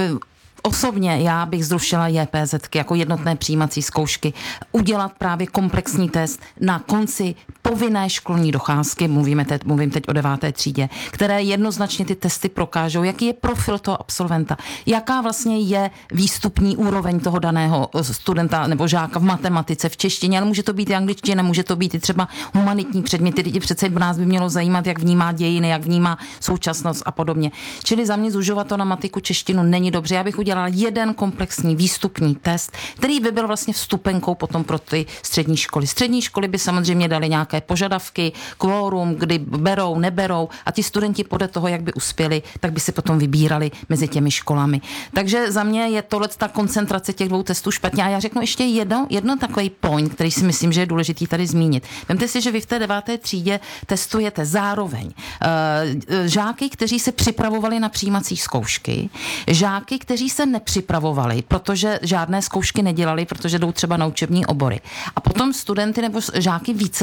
Osobně já bych zrušila J P Z ky jako jednotné přijímací zkoušky, udělat právě komplexní test na konci povinné školní docházky, mluvíme teď, mluvím teď o deváté třídě, které jednoznačně ty testy prokážou, jaký je profil toho absolventa, jaká vlastně je výstupní úroveň toho daného studenta nebo žáka v matematice, v češtině, ale může to být i angličtina, může to být i třeba humanitní předměty, teď přece nás by mělo zajímat, jak vnímá dějiny, jak vnímá současnost a podobně. Čili za mě zužovat to na matiku, češtinu není dobře. Já bych udělala jeden komplexní výstupní test, který by byl vlastně vstupenkou potom pro ty střední školy. Střední školy by samozřejmě dali nějaké požadavky, kvórum, kdy berou, neberou a ti studenti podle toho, jak by uspěli, tak by si potom vybírali mezi těmi školami. Takže za mě je tohle ta koncentrace těch dvou testů špatně. A já řeknu ještě jedno, jedno takový point, který si myslím, že je důležitý tady zmínit. Vemte si, že vy v té deváté třídě testujete zároveň uh, žáky, kteří se připravovali na přijímací zkoušky, žáky, kteří se nepřipravovali, protože žádné zkoušky nedělali, protože jdou třeba na učební obory. A potom studenty nebo žáky víceletých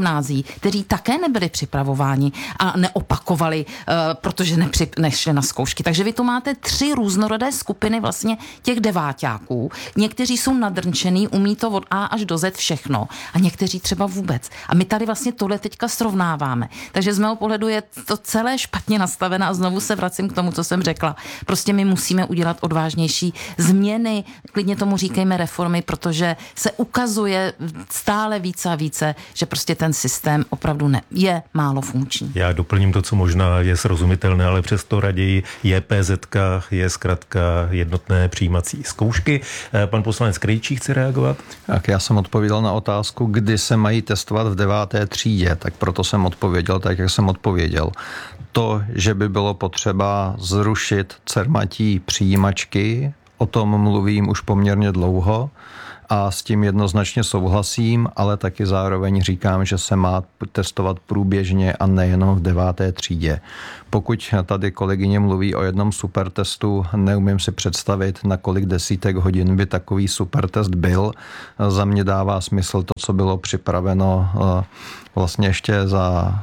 gymnázií, kteří také nebyli připravováni a neopakovali, uh, protože nepři, nešli na zkoušky. Takže vy tu máte tři různorodé skupiny vlastně těch deváťáků. Někteří jsou nadrnčený, umí to od A až do Z všechno a někteří třeba vůbec. A my tady vlastně tohle teďka srovnáváme. Takže z mého pohledu je to celé špatně nastavené a znovu se vracím k tomu, co jsem řekla. Prostě my musíme udělat odvážnější změny, klidně tomu říkejme reformy, protože se ukazuje stále více a více, že prostě ten systém opravdu ne, je málo funkční. Já doplním to, co možná je srozumitelné, ale přesto raději J P Z je zkrátka jednotné přijímací zkoušky. Pan poslanec Krejčí chce reagovat? Tak já jsem odpověděl na otázku, kdy se mají testovat v deváté třídě, tak proto jsem odpověděl tak, jak jsem odpověděl. To, že by bylo potřeba zrušit cermatí přijímačky, o tom mluvím už poměrně dlouho a s tím jednoznačně souhlasím, ale taky zároveň říkám, že se má testovat průběžně a nejenom v deváté třídě. Pokud tady kolegyně mluví o jednom supertestu, neumím si představit, na kolik desítek hodin by takový supertest byl. Za mě dává smysl to, co bylo připraveno vlastně ještě za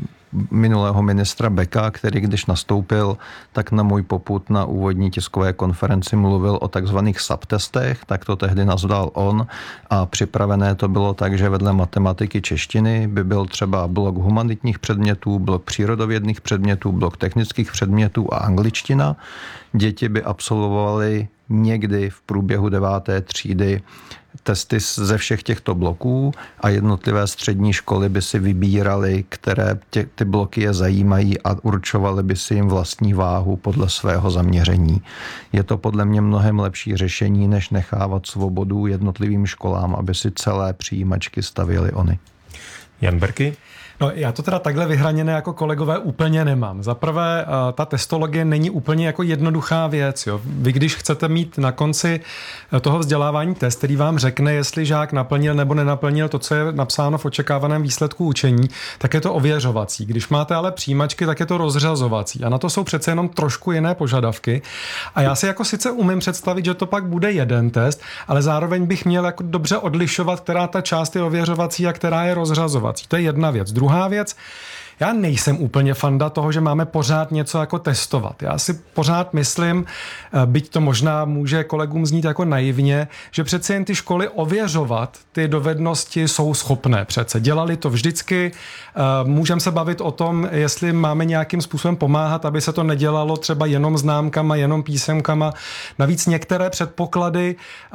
minulého ministra Beka, který když nastoupil, tak na můj popud na úvodní tiskové konferenci mluvil o takzvaných subtestech, tak to tehdy nazval on a připravené to bylo tak, že vedle matematiky češtiny by byl třeba blok humanitních předmětů, blok přírodovědných předmětů, blok technických předmětů a angličtina. Děti by absolvovaly někdy v průběhu deváté třídy testy ze všech těchto bloků a jednotlivé střední školy by si vybíraly, které tě, ty bloky je zajímají a určovaly by si jim vlastní váhu podle svého zaměření. Je to podle mě mnohem lepší řešení, než nechávat svobodu jednotlivým školám, aby si celé přijímačky stavěly oni. Jan Berky? No, já to teda takhle vyhraněné jako kolegové úplně nemám. Za prvé, ta testologie není úplně jako jednoduchá věc. Jo. Vy, když chcete mít na konci toho vzdělávání test, který vám řekne, jestli žák naplnil nebo nenaplnil to, co je napsáno v očekávaném výsledku učení, tak je to ověřovací. Když máte ale přijímačky, tak je to rozřazovací. A na to jsou přece jenom trošku jiné požadavky. A já si jako sice umím představit, že to pak bude jeden test, ale zároveň bych měl jako dobře odlišovat, která ta část je ověřovací a která je rozřazovací. To je jedna věc. Druhá věc, já nejsem úplně fanda toho, že máme pořád něco jako testovat. Já si pořád myslím, byť to možná může kolegům znít jako naivně, že přece jen ty školy ověřovat ty dovednosti jsou schopné přece. Dělali to vždycky. Můžeme se bavit o tom, jestli máme nějakým způsobem pomáhat, aby se to nedělalo třeba jenom známkama, jenom písemkama. Navíc některé předpoklady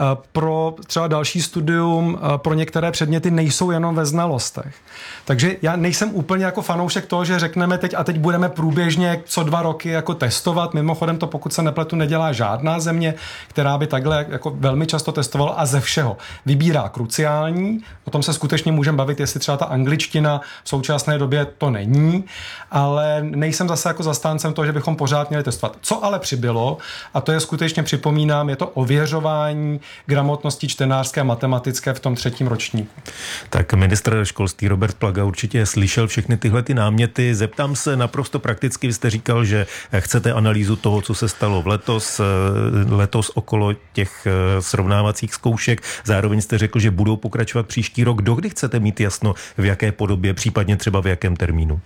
pro třeba další studium, pro některé předměty nejsou jenom ve znalostech. Takže já nejsem úplně jako fanoušek toho, že řekneme teď a teď budeme průběžně co dva roky jako testovat. Mimochodem to, pokud se nepletu, nedělá žádná země, která by takhle jako velmi často testovala a ze všeho vybírá kruciální. O tom se skutečně můžeme bavit, jestli třeba ta angličtina v současné době to není, ale nejsem zase jako zastáncem toho, že bychom pořád měli testovat. Co ale přibylo, a to je skutečně připomínám, je to ověřování gramotnosti čtenářské a matematické v tom třetím ročníku. Tak ministr školství Robert Plaga určitě slyšel všechny tyhle ty náměty. Zeptám se naprosto prakticky, vy jste říkal, že chcete analýzu toho, co se stalo v letos, letos okolo těch srovnávacích zkoušek. Zároveň jste řekl, že budou pokračovat příští rok. Dokdy chcete mít jasno, v jaké podobě, případně třeba v jakém termínu?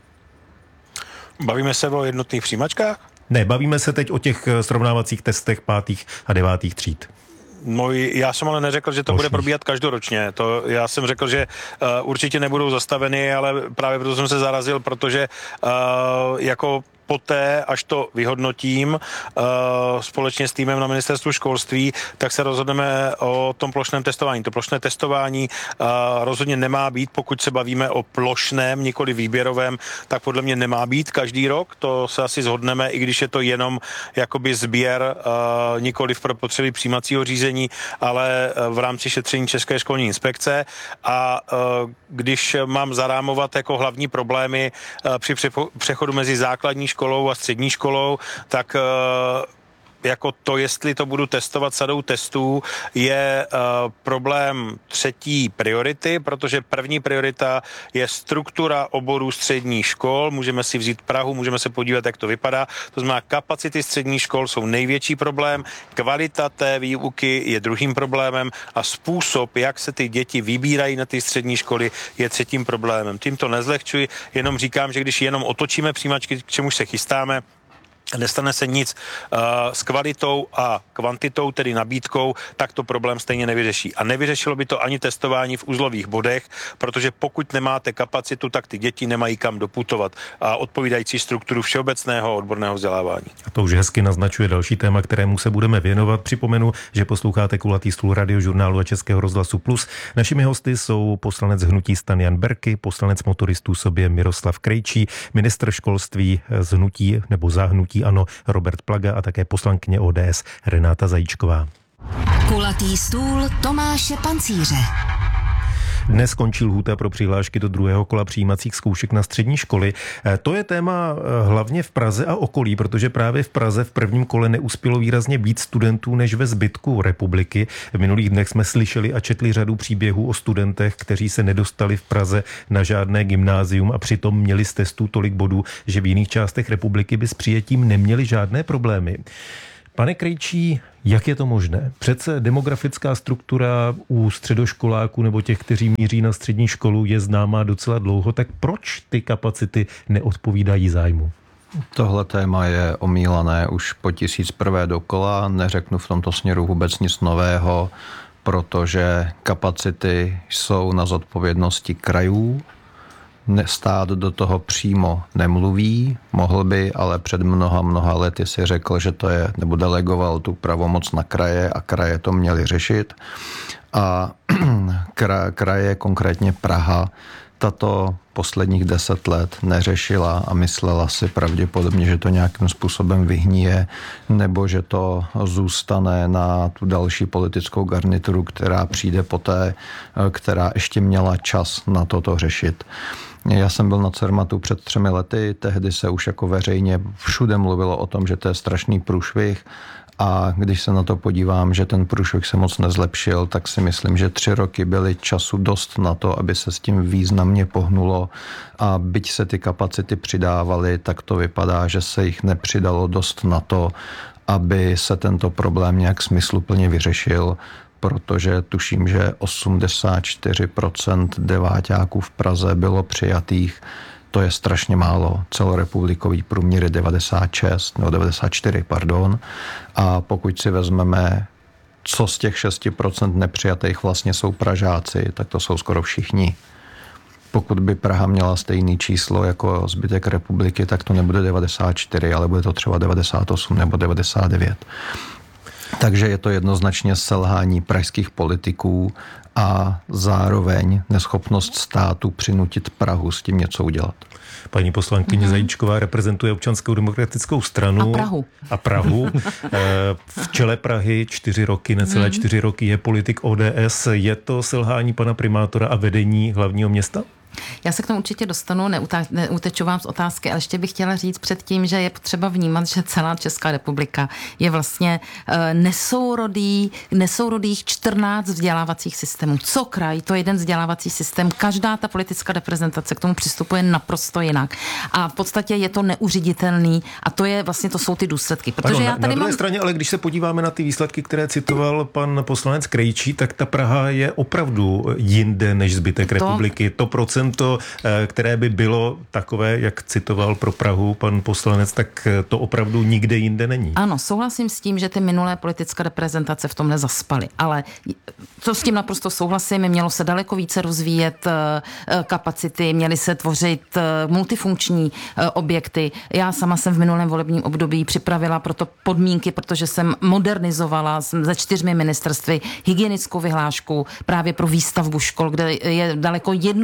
Bavíme se o jednotných přijímačkách? Ne, bavíme se teď o těch srovnávacích testech pátých a devátých tříd. No, já jsem ale neřekl, že to Možný. bude probíhat každoročně. To já jsem řekl, že uh, určitě nebudou zastaveny, ale právě proto jsem se zarazil, protože uh, jako poté, až to vyhodnotím uh, společně s týmem na ministerstvu školství, tak se rozhodneme o tom plošném testování. To plošné testování uh, rozhodně nemá být, pokud se bavíme o plošném, nikoli výběrovém, tak podle mě nemá být každý rok. To se asi shodneme, i když je to jenom jakoby sběr, uh, nikoli pro potřeby přijímacího řízení, ale uh, v rámci šetření České školní inspekce. A uh, když mám zarámovat jako hlavní problémy uh, při přechodu mezi základní školou a střední školou, tak jako to, jestli to budu testovat sadou testů, je uh, problém třetí priority, protože první priorita je struktura oborů středních škol. Můžeme si vzít Prahu, můžeme se podívat, jak to vypadá. To znamená, kapacity středních škol jsou největší problém, kvalita té výuky je druhým problémem a způsob, jak se ty děti vybírají na ty střední školy, je třetím problémem. Tím to nezlehčuji, jenom říkám, že když jenom otočíme přijímačky, k čemu se chystáme, nestane se nic uh, s kvalitou a kvantitou, tedy nabídkou, tak to problém stejně nevyřeší. A nevyřešilo by to ani testování v uzlových bodech, protože pokud nemáte kapacitu, tak ty děti nemají kam doputovat a odpovídající strukturu všeobecného odborného vzdělávání. A to už hezky naznačuje další téma, kterému se budeme věnovat. Připomenu, že posloucháte Kulatý stůl Radiožurnálu a Českého rozhlasu Plus. Našimi hosty jsou poslanec hnutí STAN Jan Berki, poslanec Motoristů sobě Miroslav Krejčí, ministr školství z hnutí nebo za hnutí ANO Robert Plaga a také poslankyně O D S Renáta Zajíčková. Kulatý stůl Tomáše Pancíře. Dnes skončí lhůta pro přihlášky do druhého kola přijímacích zkoušek na střední školy. To je téma hlavně v Praze a okolí, protože právě v Praze v prvním kole neuspělo výrazně víc studentů než ve zbytku republiky. V minulých dnech jsme slyšeli a četli řadu příběhů o studentech, kteří se nedostali v Praze na žádné gymnázium a přitom měli z testů tolik bodů, že v jiných částech republiky by s přijetím neměli žádné problémy. Pane Krejčí, jak je to možné? Přece demografická struktura u středoškoláků nebo těch, kteří míří na střední školu, je známá docela dlouho, tak proč ty kapacity neodpovídají zájmu? Tohle téma je omílané už po tisíc prvé dokola, neřeknu v tomto směru vůbec nic nového, protože kapacity jsou na zodpovědnosti krajů. Stát do toho přímo nemluví, mohl by, ale před mnoha, mnoha lety si řekl, že to je, nebo delegoval tu pravomoc na kraje a kraje to měly řešit. A kraje, konkrétně Praha, tato posledních deset let neřešila a myslela si pravděpodobně, že to nějakým způsobem vyhníje, nebo že to zůstane na tu další politickou garnituru, která přijde poté, která ještě měla čas na toto řešit. Já jsem byl na Cermatu před třemi lety, tehdy se už jako veřejně všude mluvilo o tom, že to je strašný průšvih, a když se na to podívám, že ten průšvih se moc nezlepšil, tak si myslím, že tři roky byly času dost na to, aby se s tím významně pohnulo, a byť se ty kapacity přidávaly, tak to vypadá, že se jich nepřidalo dost na to, aby se tento problém nějak smysluplně vyřešil, protože tuším, že osmdesát čtyři procent deváťáků v Praze bylo přijatých. To je strašně málo. Celorepublikový průměr je devadesát šest, nebo devadesát čtyři, pardon. A pokud si vezmeme, co z těch šest procent nepřijatých vlastně jsou Pražáci, tak to jsou skoro všichni. Pokud by Praha měla stejné číslo jako zbytek republiky, tak to nebude devadesát čtyři, ale bude to třeba devadesát osm nebo devadesát devět. Takže je to jednoznačně selhání pražských politiků a zároveň neschopnost státu přinutit Prahu s tím něco udělat. Paní poslankyně mm-hmm. Zajíčková reprezentuje Občanskou demokratickou stranu. A Prahu. A Prahu. V čele Prahy čtyři roky, necelé mm. čtyři roky je politik O D S. Je to selhání pana primátora a vedení hlavního města? Já se k tomu určitě dostanu, neuteču vám z otázky, ale ještě bych chtěla říct předtím, že je potřeba vnímat, že celá Česká republika je vlastně nesourodý, nesourodých čtrnáct vzdělávacích systémů. Co kraj, to je jeden vzdělávací systém. Každá ta politická reprezentace k tomu přistupuje naprosto jinak. A v podstatě je to neuřiditelný a to je vlastně, to jsou ty důsledky. Protože ano, já tady na druhé mám... straně, ale když se podíváme na ty výsledky, které citoval pan poslanec Krejčí, tak ta Praha je opravdu jinde než zbytek to... republiky. To procent to, které by bylo takové, jak citoval pro Prahu pan poslanec, tak to opravdu nikde jinde není. Ano, souhlasím s tím, že ty minulé politické reprezentace v tomhle zaspaly, ale to s tím naprosto souhlasím, mělo se daleko více rozvíjet kapacity, měly se tvořit multifunkční objekty. Já sama jsem v minulém volebním období připravila proto podmínky, protože jsem modernizovala ze čtyřmi ministerstvy hygienickou vyhlášku právě pro výstavbu škol, kde je daleko jednodušší dnes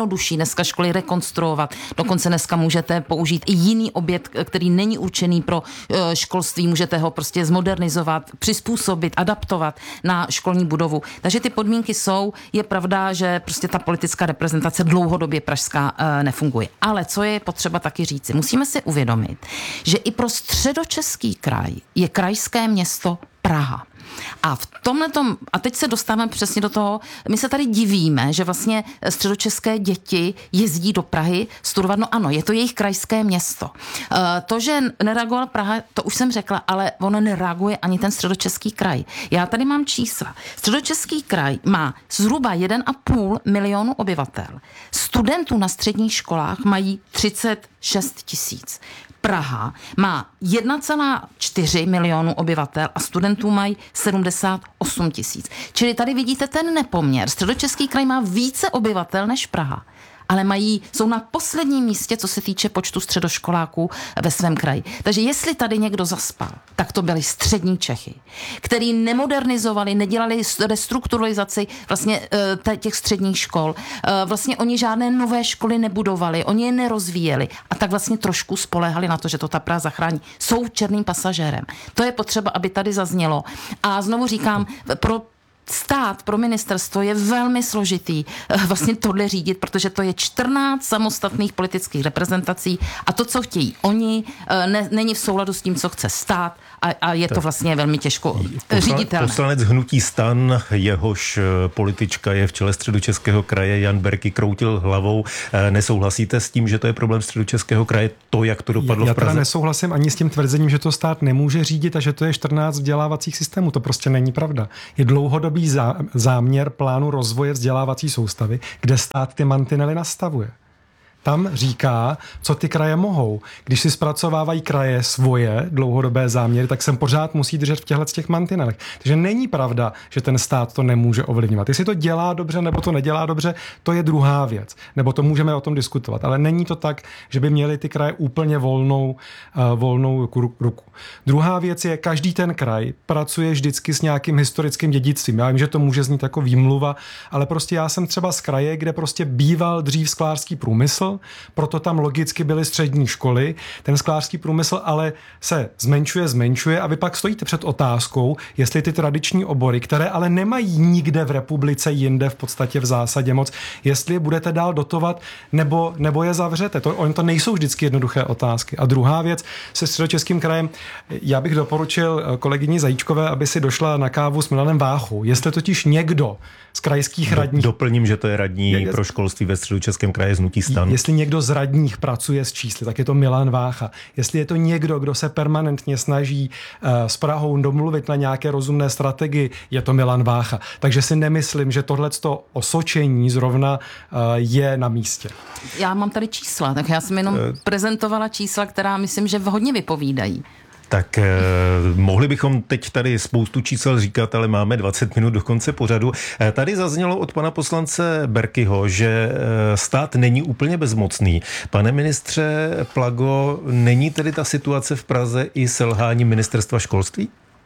dneska školy rekonstruovat. Dokonce dneska můžete použít i jiný objekt, který není určený pro školství, můžete ho prostě zmodernizovat, přizpůsobit, adaptovat na školní budovu. Takže ty podmínky jsou, je pravda, že prostě ta politická reprezentace dlouhodobě pražská nefunguje. Ale co je potřeba taky říci, musíme si uvědomit, že i pro středočeský kraj je krajské město Praha. A v tomhletom, a teď se dostáváme přesně do toho, my se tady divíme, že vlastně středočeské děti jezdí do Prahy studovat, no ano, je to jejich krajské město. To, že nereagoval Praha, to už jsem řekla, ale ono nereaguje ani ten středočeský kraj. Já tady mám čísla. Středočeský kraj má zhruba jeden a půl milionu obyvatel. Studentů na středních školách mají třicet šest tisíc. Praha má jedna celá čtyři milionu obyvatel a studentů mají sedmdesát osm tisíc. Čili tady vidíte ten nepoměr. Středočeský kraj má více obyvatel než Praha, ale mají, jsou na posledním místě, co se týče počtu středoškoláků ve svém kraji. Takže jestli tady někdo zaspal, tak to byly střední Čechy, který nemodernizovali, nedělali restrukturalizaci vlastně těch středních škol. Vlastně oni žádné nové školy nebudovali, oni je nerozvíjeli a tak vlastně trošku spoléhali na to, že to ta Praha zachrání. Jsou černým pasažérem. To je potřeba, aby tady zaznělo. A znovu říkám, pro stát, pro ministerstvo je velmi složitý vlastně tohle řídit, protože to je čtrnáct samostatných politických reprezentací a to, co chtějí oni, ne, není v souladu s tím, co chce stát a, a je to vlastně velmi těžko říditelné. Poslanec hnutí STAN, jehož politička je v čele Středočeského kraje, Jan Berki, kroutil hlavou. Nesouhlasíte s tím, že to je problém Středočeského kraje, to, jak to dopadlo já, v Praze? Já teda nesouhlasím ani s tím tvrzením, že to stát nemůže řídit a že to je čtrnáct vzdělávacích systémů. To prostě není pravda. Je dlouhodobý záměr plánu rozvoje vzdělávací soustavy, kde stát ty mantinely nastavuje. Tam říká, co ty kraje mohou. Když si zpracovávají kraje svoje dlouhodobé záměry, tak se pořád musí držet v těchto těch mantinelech. Takže není pravda, že ten stát to nemůže ovlivňovat. Jestli to dělá dobře nebo to nedělá dobře, to je druhá věc. Nebo to můžeme o tom diskutovat. Ale není to tak, že by měly ty kraje úplně volnou, uh, volnou ruku. Druhá věc je, každý ten kraj pracuje vždycky s nějakým historickým dědictvím. Já vím, že to může znít jako výmluva, ale prostě já jsem třeba z kraje, kde prostě býval dřív sklářský průmysl, proto tam logicky byly střední školy. Ten sklářský průmysl ale se zmenšuje, zmenšuje a vy pak stojíte před otázkou, jestli ty tradiční obory, které ale nemají nikde v republice jinde v podstatě v zásadě moc, jestli je budete dál dotovat nebo, nebo je zavřete. To, on to nejsou vždycky jednoduché otázky. A druhá věc se Středočeským krajem, já bych doporučil kolegyni Zajíčkové, aby si došla na kávu s Milanem Váchou. Jestli totiž někdo z krajských radních... Doplním, že to je radní je, pro školství ve Středočeském kraji z hnutí STAN. Jestli někdo z radních pracuje s čísly, tak je to Milan Vácha. Jestli je to někdo, kdo se permanentně snaží uh, s Prahou domluvit na nějaké rozumné strategii, je to Milan Vácha. Takže si nemyslím, že tohleto osočení zrovna uh, je na místě. Já mám tady čísla, tak já jsem jenom uh, prezentovala čísla, která myslím, že hodně vypovídají. Tak eh, mohli bychom teď tady spoustu čísel říkat, ale máme dvacet minut do konce pořadu. Eh, tady zaznělo od pana poslance Berkyho, že eh, stát není úplně bezmocný. Pane ministře Plago, není tedy ta situace v Praze i selhání ministerstva školství?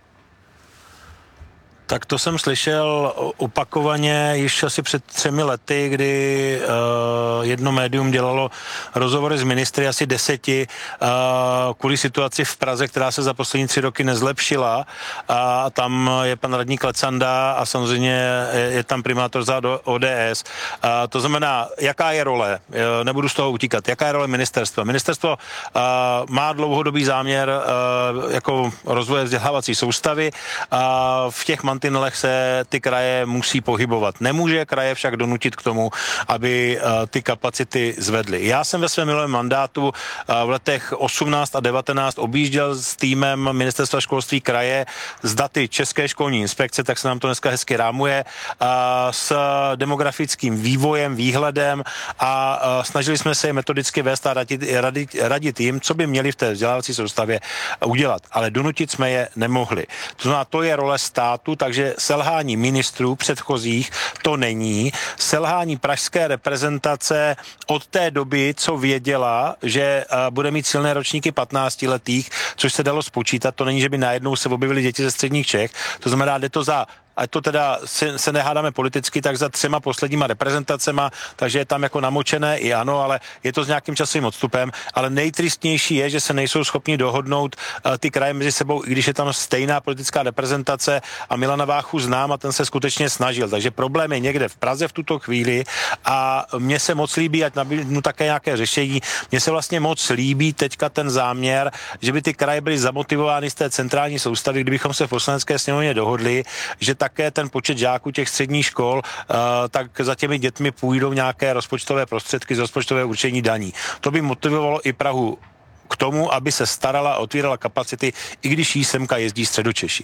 Tak to jsem slyšel opakovaně již asi před třemi lety, kdy uh, jedno médium dělalo rozhovory s ministry, asi deseti, uh, kvůli situaci v Praze, která se za poslední tři roky nezlepšila. A tam je pan radní Klecanda a samozřejmě je, je tam primátor za O D S. Uh, to znamená, jaká je role, uh, nebudu z toho utíkat, jaká je role ministerstva. Ministerstvo uh, má dlouhodobý záměr uh, jako rozvoje vzdělávací soustavy a uh, v těch mantinelech se ty kraje musí pohybovat. Nemůže kraje však donutit k tomu, aby uh, ty kapacity zvedly. Já jsem ve svém minulém mandátu uh, v letech osmnáct a devatenáct objížděl s týmem ministerstva školství kraje s daty České školní inspekce, tak se nám to dneska hezky rámuje, uh, s demografickým vývojem, výhledem a uh, snažili jsme se je metodicky vést a radit, radit, radit jim, co by měli v té vzdělávací soustavě udělat. Ale donutit jsme je nemohli. To znamená, to je role státu, takže selhání ministrů předchozích to není. Selhání pražské reprezentace od té doby, co věděla, že uh, bude mít silné ročníky patnáctiletých, což se dalo spočítat, to není, že by najednou se objevily děti ze středních Čech. To znamená, jde to za ať to teda se, se nehádáme politicky, tak za třema posledníma reprezentacema, takže je tam jako namočené i ANO, ale je to s nějakým časovým odstupem, ale nejtristnější je, že se nejsou schopni dohodnout uh, ty kraje mezi sebou, i když je tam stejná politická reprezentace a Milana Váchu znám a ten se skutečně snažil, takže problém je někde v Praze v tuto chvíli a mně se moc líbí, ať nabídnu také nějaké řešení, mně se vlastně moc líbí teďka ten záměr, že by ty kraje byly zamotivovány z té centrální soustavy, kdybychom se v poslanecké sněmovně dohodli, že také ten počet žáků těch středních škol, uh, tak za těmi dětmi půjdou nějaké rozpočtové prostředky z rozpočtového určení daní. To by motivovalo i Prahu k tomu, aby se starala a otvírala kapacity, i když jí semka jezdí Středočeši.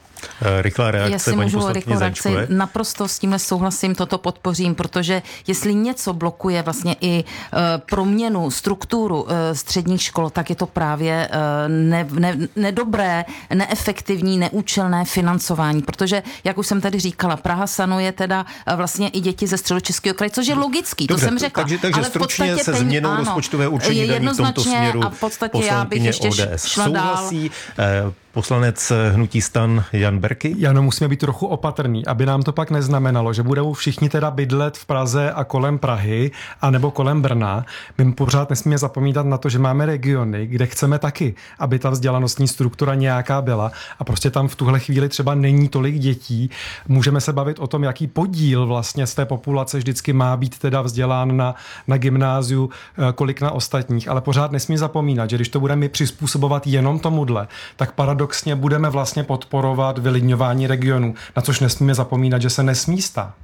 Rychlá reakce, jestli paní můžu poslankyně Zajíčkové. Naprosto s tímhle souhlasím, toto podpořím, protože jestli něco blokuje vlastně i uh, proměnu, strukturu uh, středních škol, tak je to právě uh, ne, ne, nedobré, neefektivní, neúčelné financování, protože, jak už jsem tady říkala, Praha sanuje teda uh, vlastně i děti ze Středočeského kraje, což je logický, Dobře, to jsem řekla. Takže, takže ale stručně se peň, změnou ano, rozpočtového určení daní v tomto směru a v podstatě já bych ještě O D S šla souhlasí. dál. Poslanec hnutí STAN Jan Berky. Jano, musíme být trochu opatrný, aby nám to pak neznamenalo, že budou všichni teda bydlet v Praze a kolem Prahy, anebo kolem Brna. My pořád nesmíme zapomínat na to, že máme regiony, kde chceme taky, aby ta vzdělanostní struktura nějaká byla a prostě tam v tuhle chvíli třeba není tolik dětí. Můžeme se bavit o tom, jaký podíl vlastně z té populace vždycky má být teda vzdělán na, na gymnáziu, kolik na ostatních, ale pořád nesmíme zapomínat, že když to budeme přizpůsobovat jenom tomuhle, tak paradoxně budeme vlastně podporovat vylidňování regionů, na což nesmíme zapomínat, že se nesmí stát.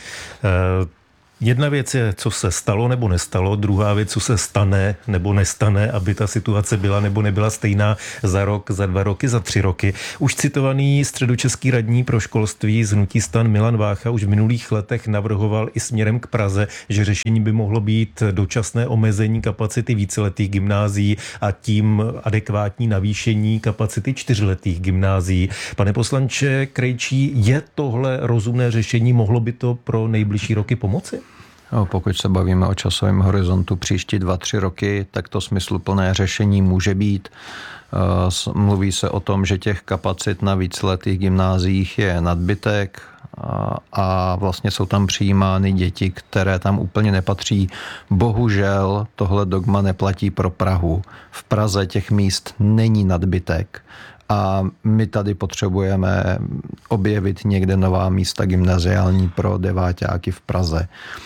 Uh... Jedna věc je, co se stalo nebo nestalo, druhá věc, co se stane nebo nestane, aby ta situace byla nebo nebyla stejná za rok, za dva roky, za tři roky. Už citovaný středočeský radní pro školství z hnutí STAN Milan Vácha už v minulých letech navrhoval i směrem k Praze, že řešení by mohlo být dočasné omezení kapacity víceletých gymnázií a tím adekvátní navýšení kapacity čtyřletých gymnázií. Pane poslanče Krejčí, je tohle rozumné řešení? Mohlo by to pro nejbližší roky pomoci? No, pokud se bavíme o časovém horizontu příští dva, tři roky, tak to smysluplné řešení může být. Mluví se o tom, že těch kapacit na víceletých gymnáziích je nadbytek a vlastně jsou tam přijímány děti, které tam úplně nepatří. Bohužel tohle dogma neplatí pro Prahu. V Praze těch míst není nadbytek. A my tady potřebujeme objevit někde nová místa gymnaziální pro deváťáky v Praze.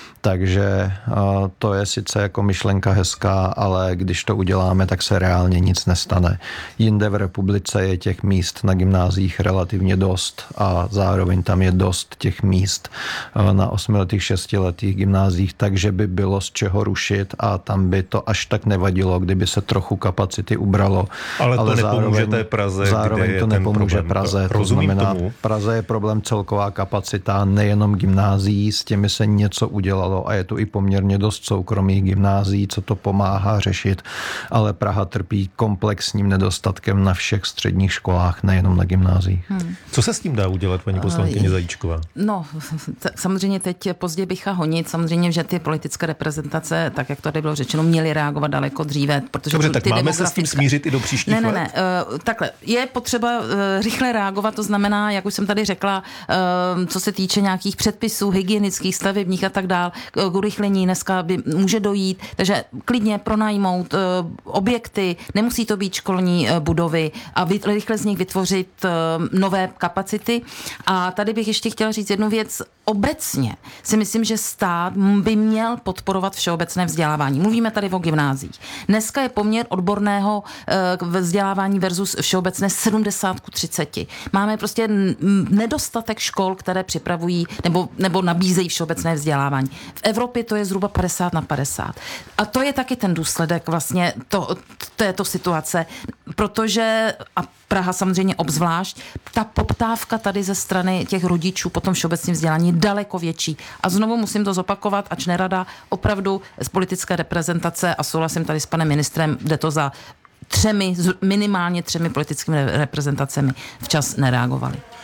Takže to je sice jako myšlenka hezká, ale když to uděláme, tak se reálně nic nestane. Jinde v republice je těch míst na gymnáziích relativně dost a zároveň tam je dost těch míst na osmiletých, šestiletých gymnáziích, takže by bylo z čeho rušit a tam by to až tak nevadilo, kdyby se trochu kapacity ubralo. Ale to ale nepomůže zároveň, té Praze, zároveň kde to nepomůže problém. Praze. To znamená, tomu. Praze je problém celková kapacita, nejenom gymnázií, s těmi se něco udělalo a je tu i poměrně dost soukromých gymnázií, co to pomáhá řešit, ale Praha trpí komplexním nedostatkem na všech středních školách, nejenom na gymnáziích. Hmm. Co se s tím dá udělat, paní poslankyně Zajíčková? No, samozřejmě teď pozdě bycha honit, samozřejmě, že ty politické reprezentace, tak jak to tady bylo řečeno, měly reagovat daleko dříve, protože Dobře, ty tak máme demografické... se s tím smířit i do příštích ne, ne, let? Ne, ne, uh, takhle, je potřeba uh, rychle reagovat, to znamená, jak už jsem tady řekla, uh, co se týče nějakých předpisů, hygienických, stavebních a tak dál, k urychlení dneska by může dojít, takže klidně pronajmout uh, objekty, nemusí to být školní uh, budovy a vy, rychle z nich vytvořit uh, nové kapacity. A tady bych ještě chtěla říct jednu věc. Obecně si myslím, že stát by měl podporovat všeobecné vzdělávání. Mluvíme tady o gymnáziích. Dneska je poměr odborného uh, vzdělávání versus všeobecné sedmdesát ku třiceti. Máme prostě nedostatek škol, které připravují nebo, nebo nabízejí všeobecné vzdělávání. V Evropě to je zhruba padesát na padesát. A to je taky ten důsledek vlastně to, této situace, protože a Praha samozřejmě obzvlášť, ta poptávka tady ze strany těch rodičů po tom všeobecném vzdělání je daleko větší. A znovu musím to zopakovat, ač nerada, opravdu z politické reprezentace a souhlasím tady s panem ministrem, jde to za třemi, minimálně třemi politickými reprezentacemi včas nereagovali.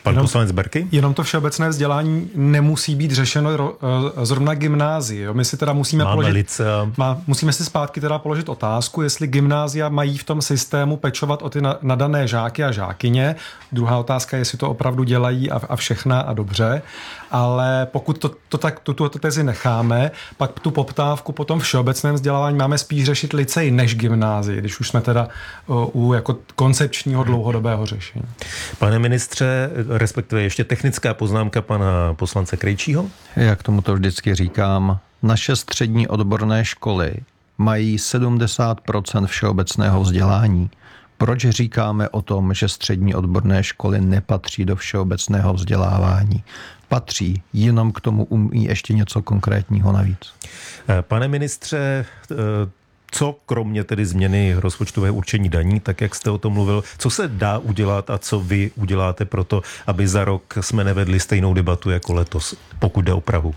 Pan jenom, poslanec Berky? Jenom to všeobecné vzdělání nemusí být řešeno ro, zrovna gymnázii. Jo. My si teda musíme Máme položit, licea. má, musíme si zpátky teda položit otázku, jestli gymnázia mají v tom systému pečovat o ty na, nadané žáky a žákyně. Druhá otázka je, jestli to opravdu dělají a, a všechna a dobře. Ale pokud to, to tak, tuto tezi necháme, pak tu poptávku po tom všeobecném vzdělávání máme spíš řešit licej než gymnázii, když už jsme teda u, u jako koncepčního dlouhodobého řešení. Pane ministře, respektive ještě technická poznámka pana poslance Krejčího? Já k tomu to vždycky říkám. Naše střední odborné školy mají sedmdesát procent všeobecného vzdělání. Proč říkáme o tom, že střední odborné školy nepatří do všeobecného vzdělávání? Patří, jenom k tomu umí ještě něco konkrétního navíc. Pane ministře, co kromě tedy změny rozpočtového určení daní, tak jak jste o tom mluvil, co se dá udělat a co vy uděláte pro to, aby za rok jsme nevedli stejnou debatu jako letos, pokud jde o Prahu?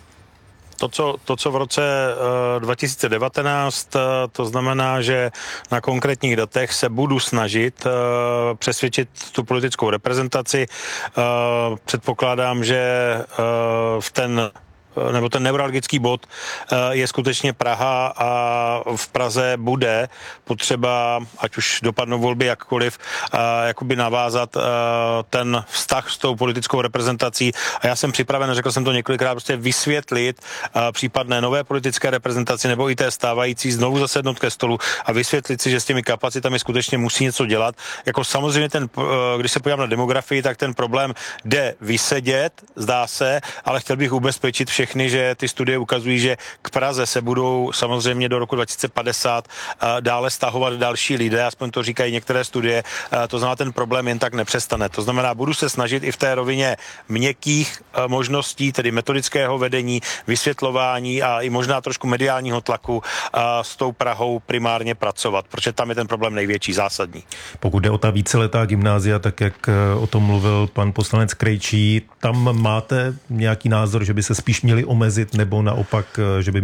To co, to, co v roce uh, dva tisíce devatenáct, uh, to znamená, že na konkrétních datech se budu snažit uh, přesvědčit tu politickou reprezentaci. Uh, předpokládám, že uh, v ten nebo ten neuralgický bod je skutečně Praha a v Praze bude potřeba, ať už dopadnou volby jakkoliv, jakoby navázat ten vztah s tou politickou reprezentací. A já jsem připraven, řekl jsem to několikrát, prostě vysvětlit případné nové politické reprezentaci nebo i té stávající, znovu zasednout ke stolu a vysvětlit si, že s těmi kapacitami skutečně musí něco dělat. Jako samozřejmě ten, když se podívám na demografii, tak ten problém jde vysedět, zdá se, ale chtěl bych ubezpečit všechny, že ty studie ukazují, že k Praze se budou samozřejmě do roku dva tisíce padesát dále stahovat další lidé, aspoň to říkají některé studie, to znamená, ten problém jen tak nepřestane. To znamená, budu se snažit i v té rovině měkkých možností, tedy metodického vedení, vysvětlování a i možná trošku mediálního tlaku s tou Prahou primárně pracovat, protože tam je ten problém největší, zásadní. Pokud jde o ta víceletá gymnázia, tak jak o tom mluvil pan poslanec Krejčí, tam máte nějaký názor, že by se spíš měli omezit, nebo naopak, že by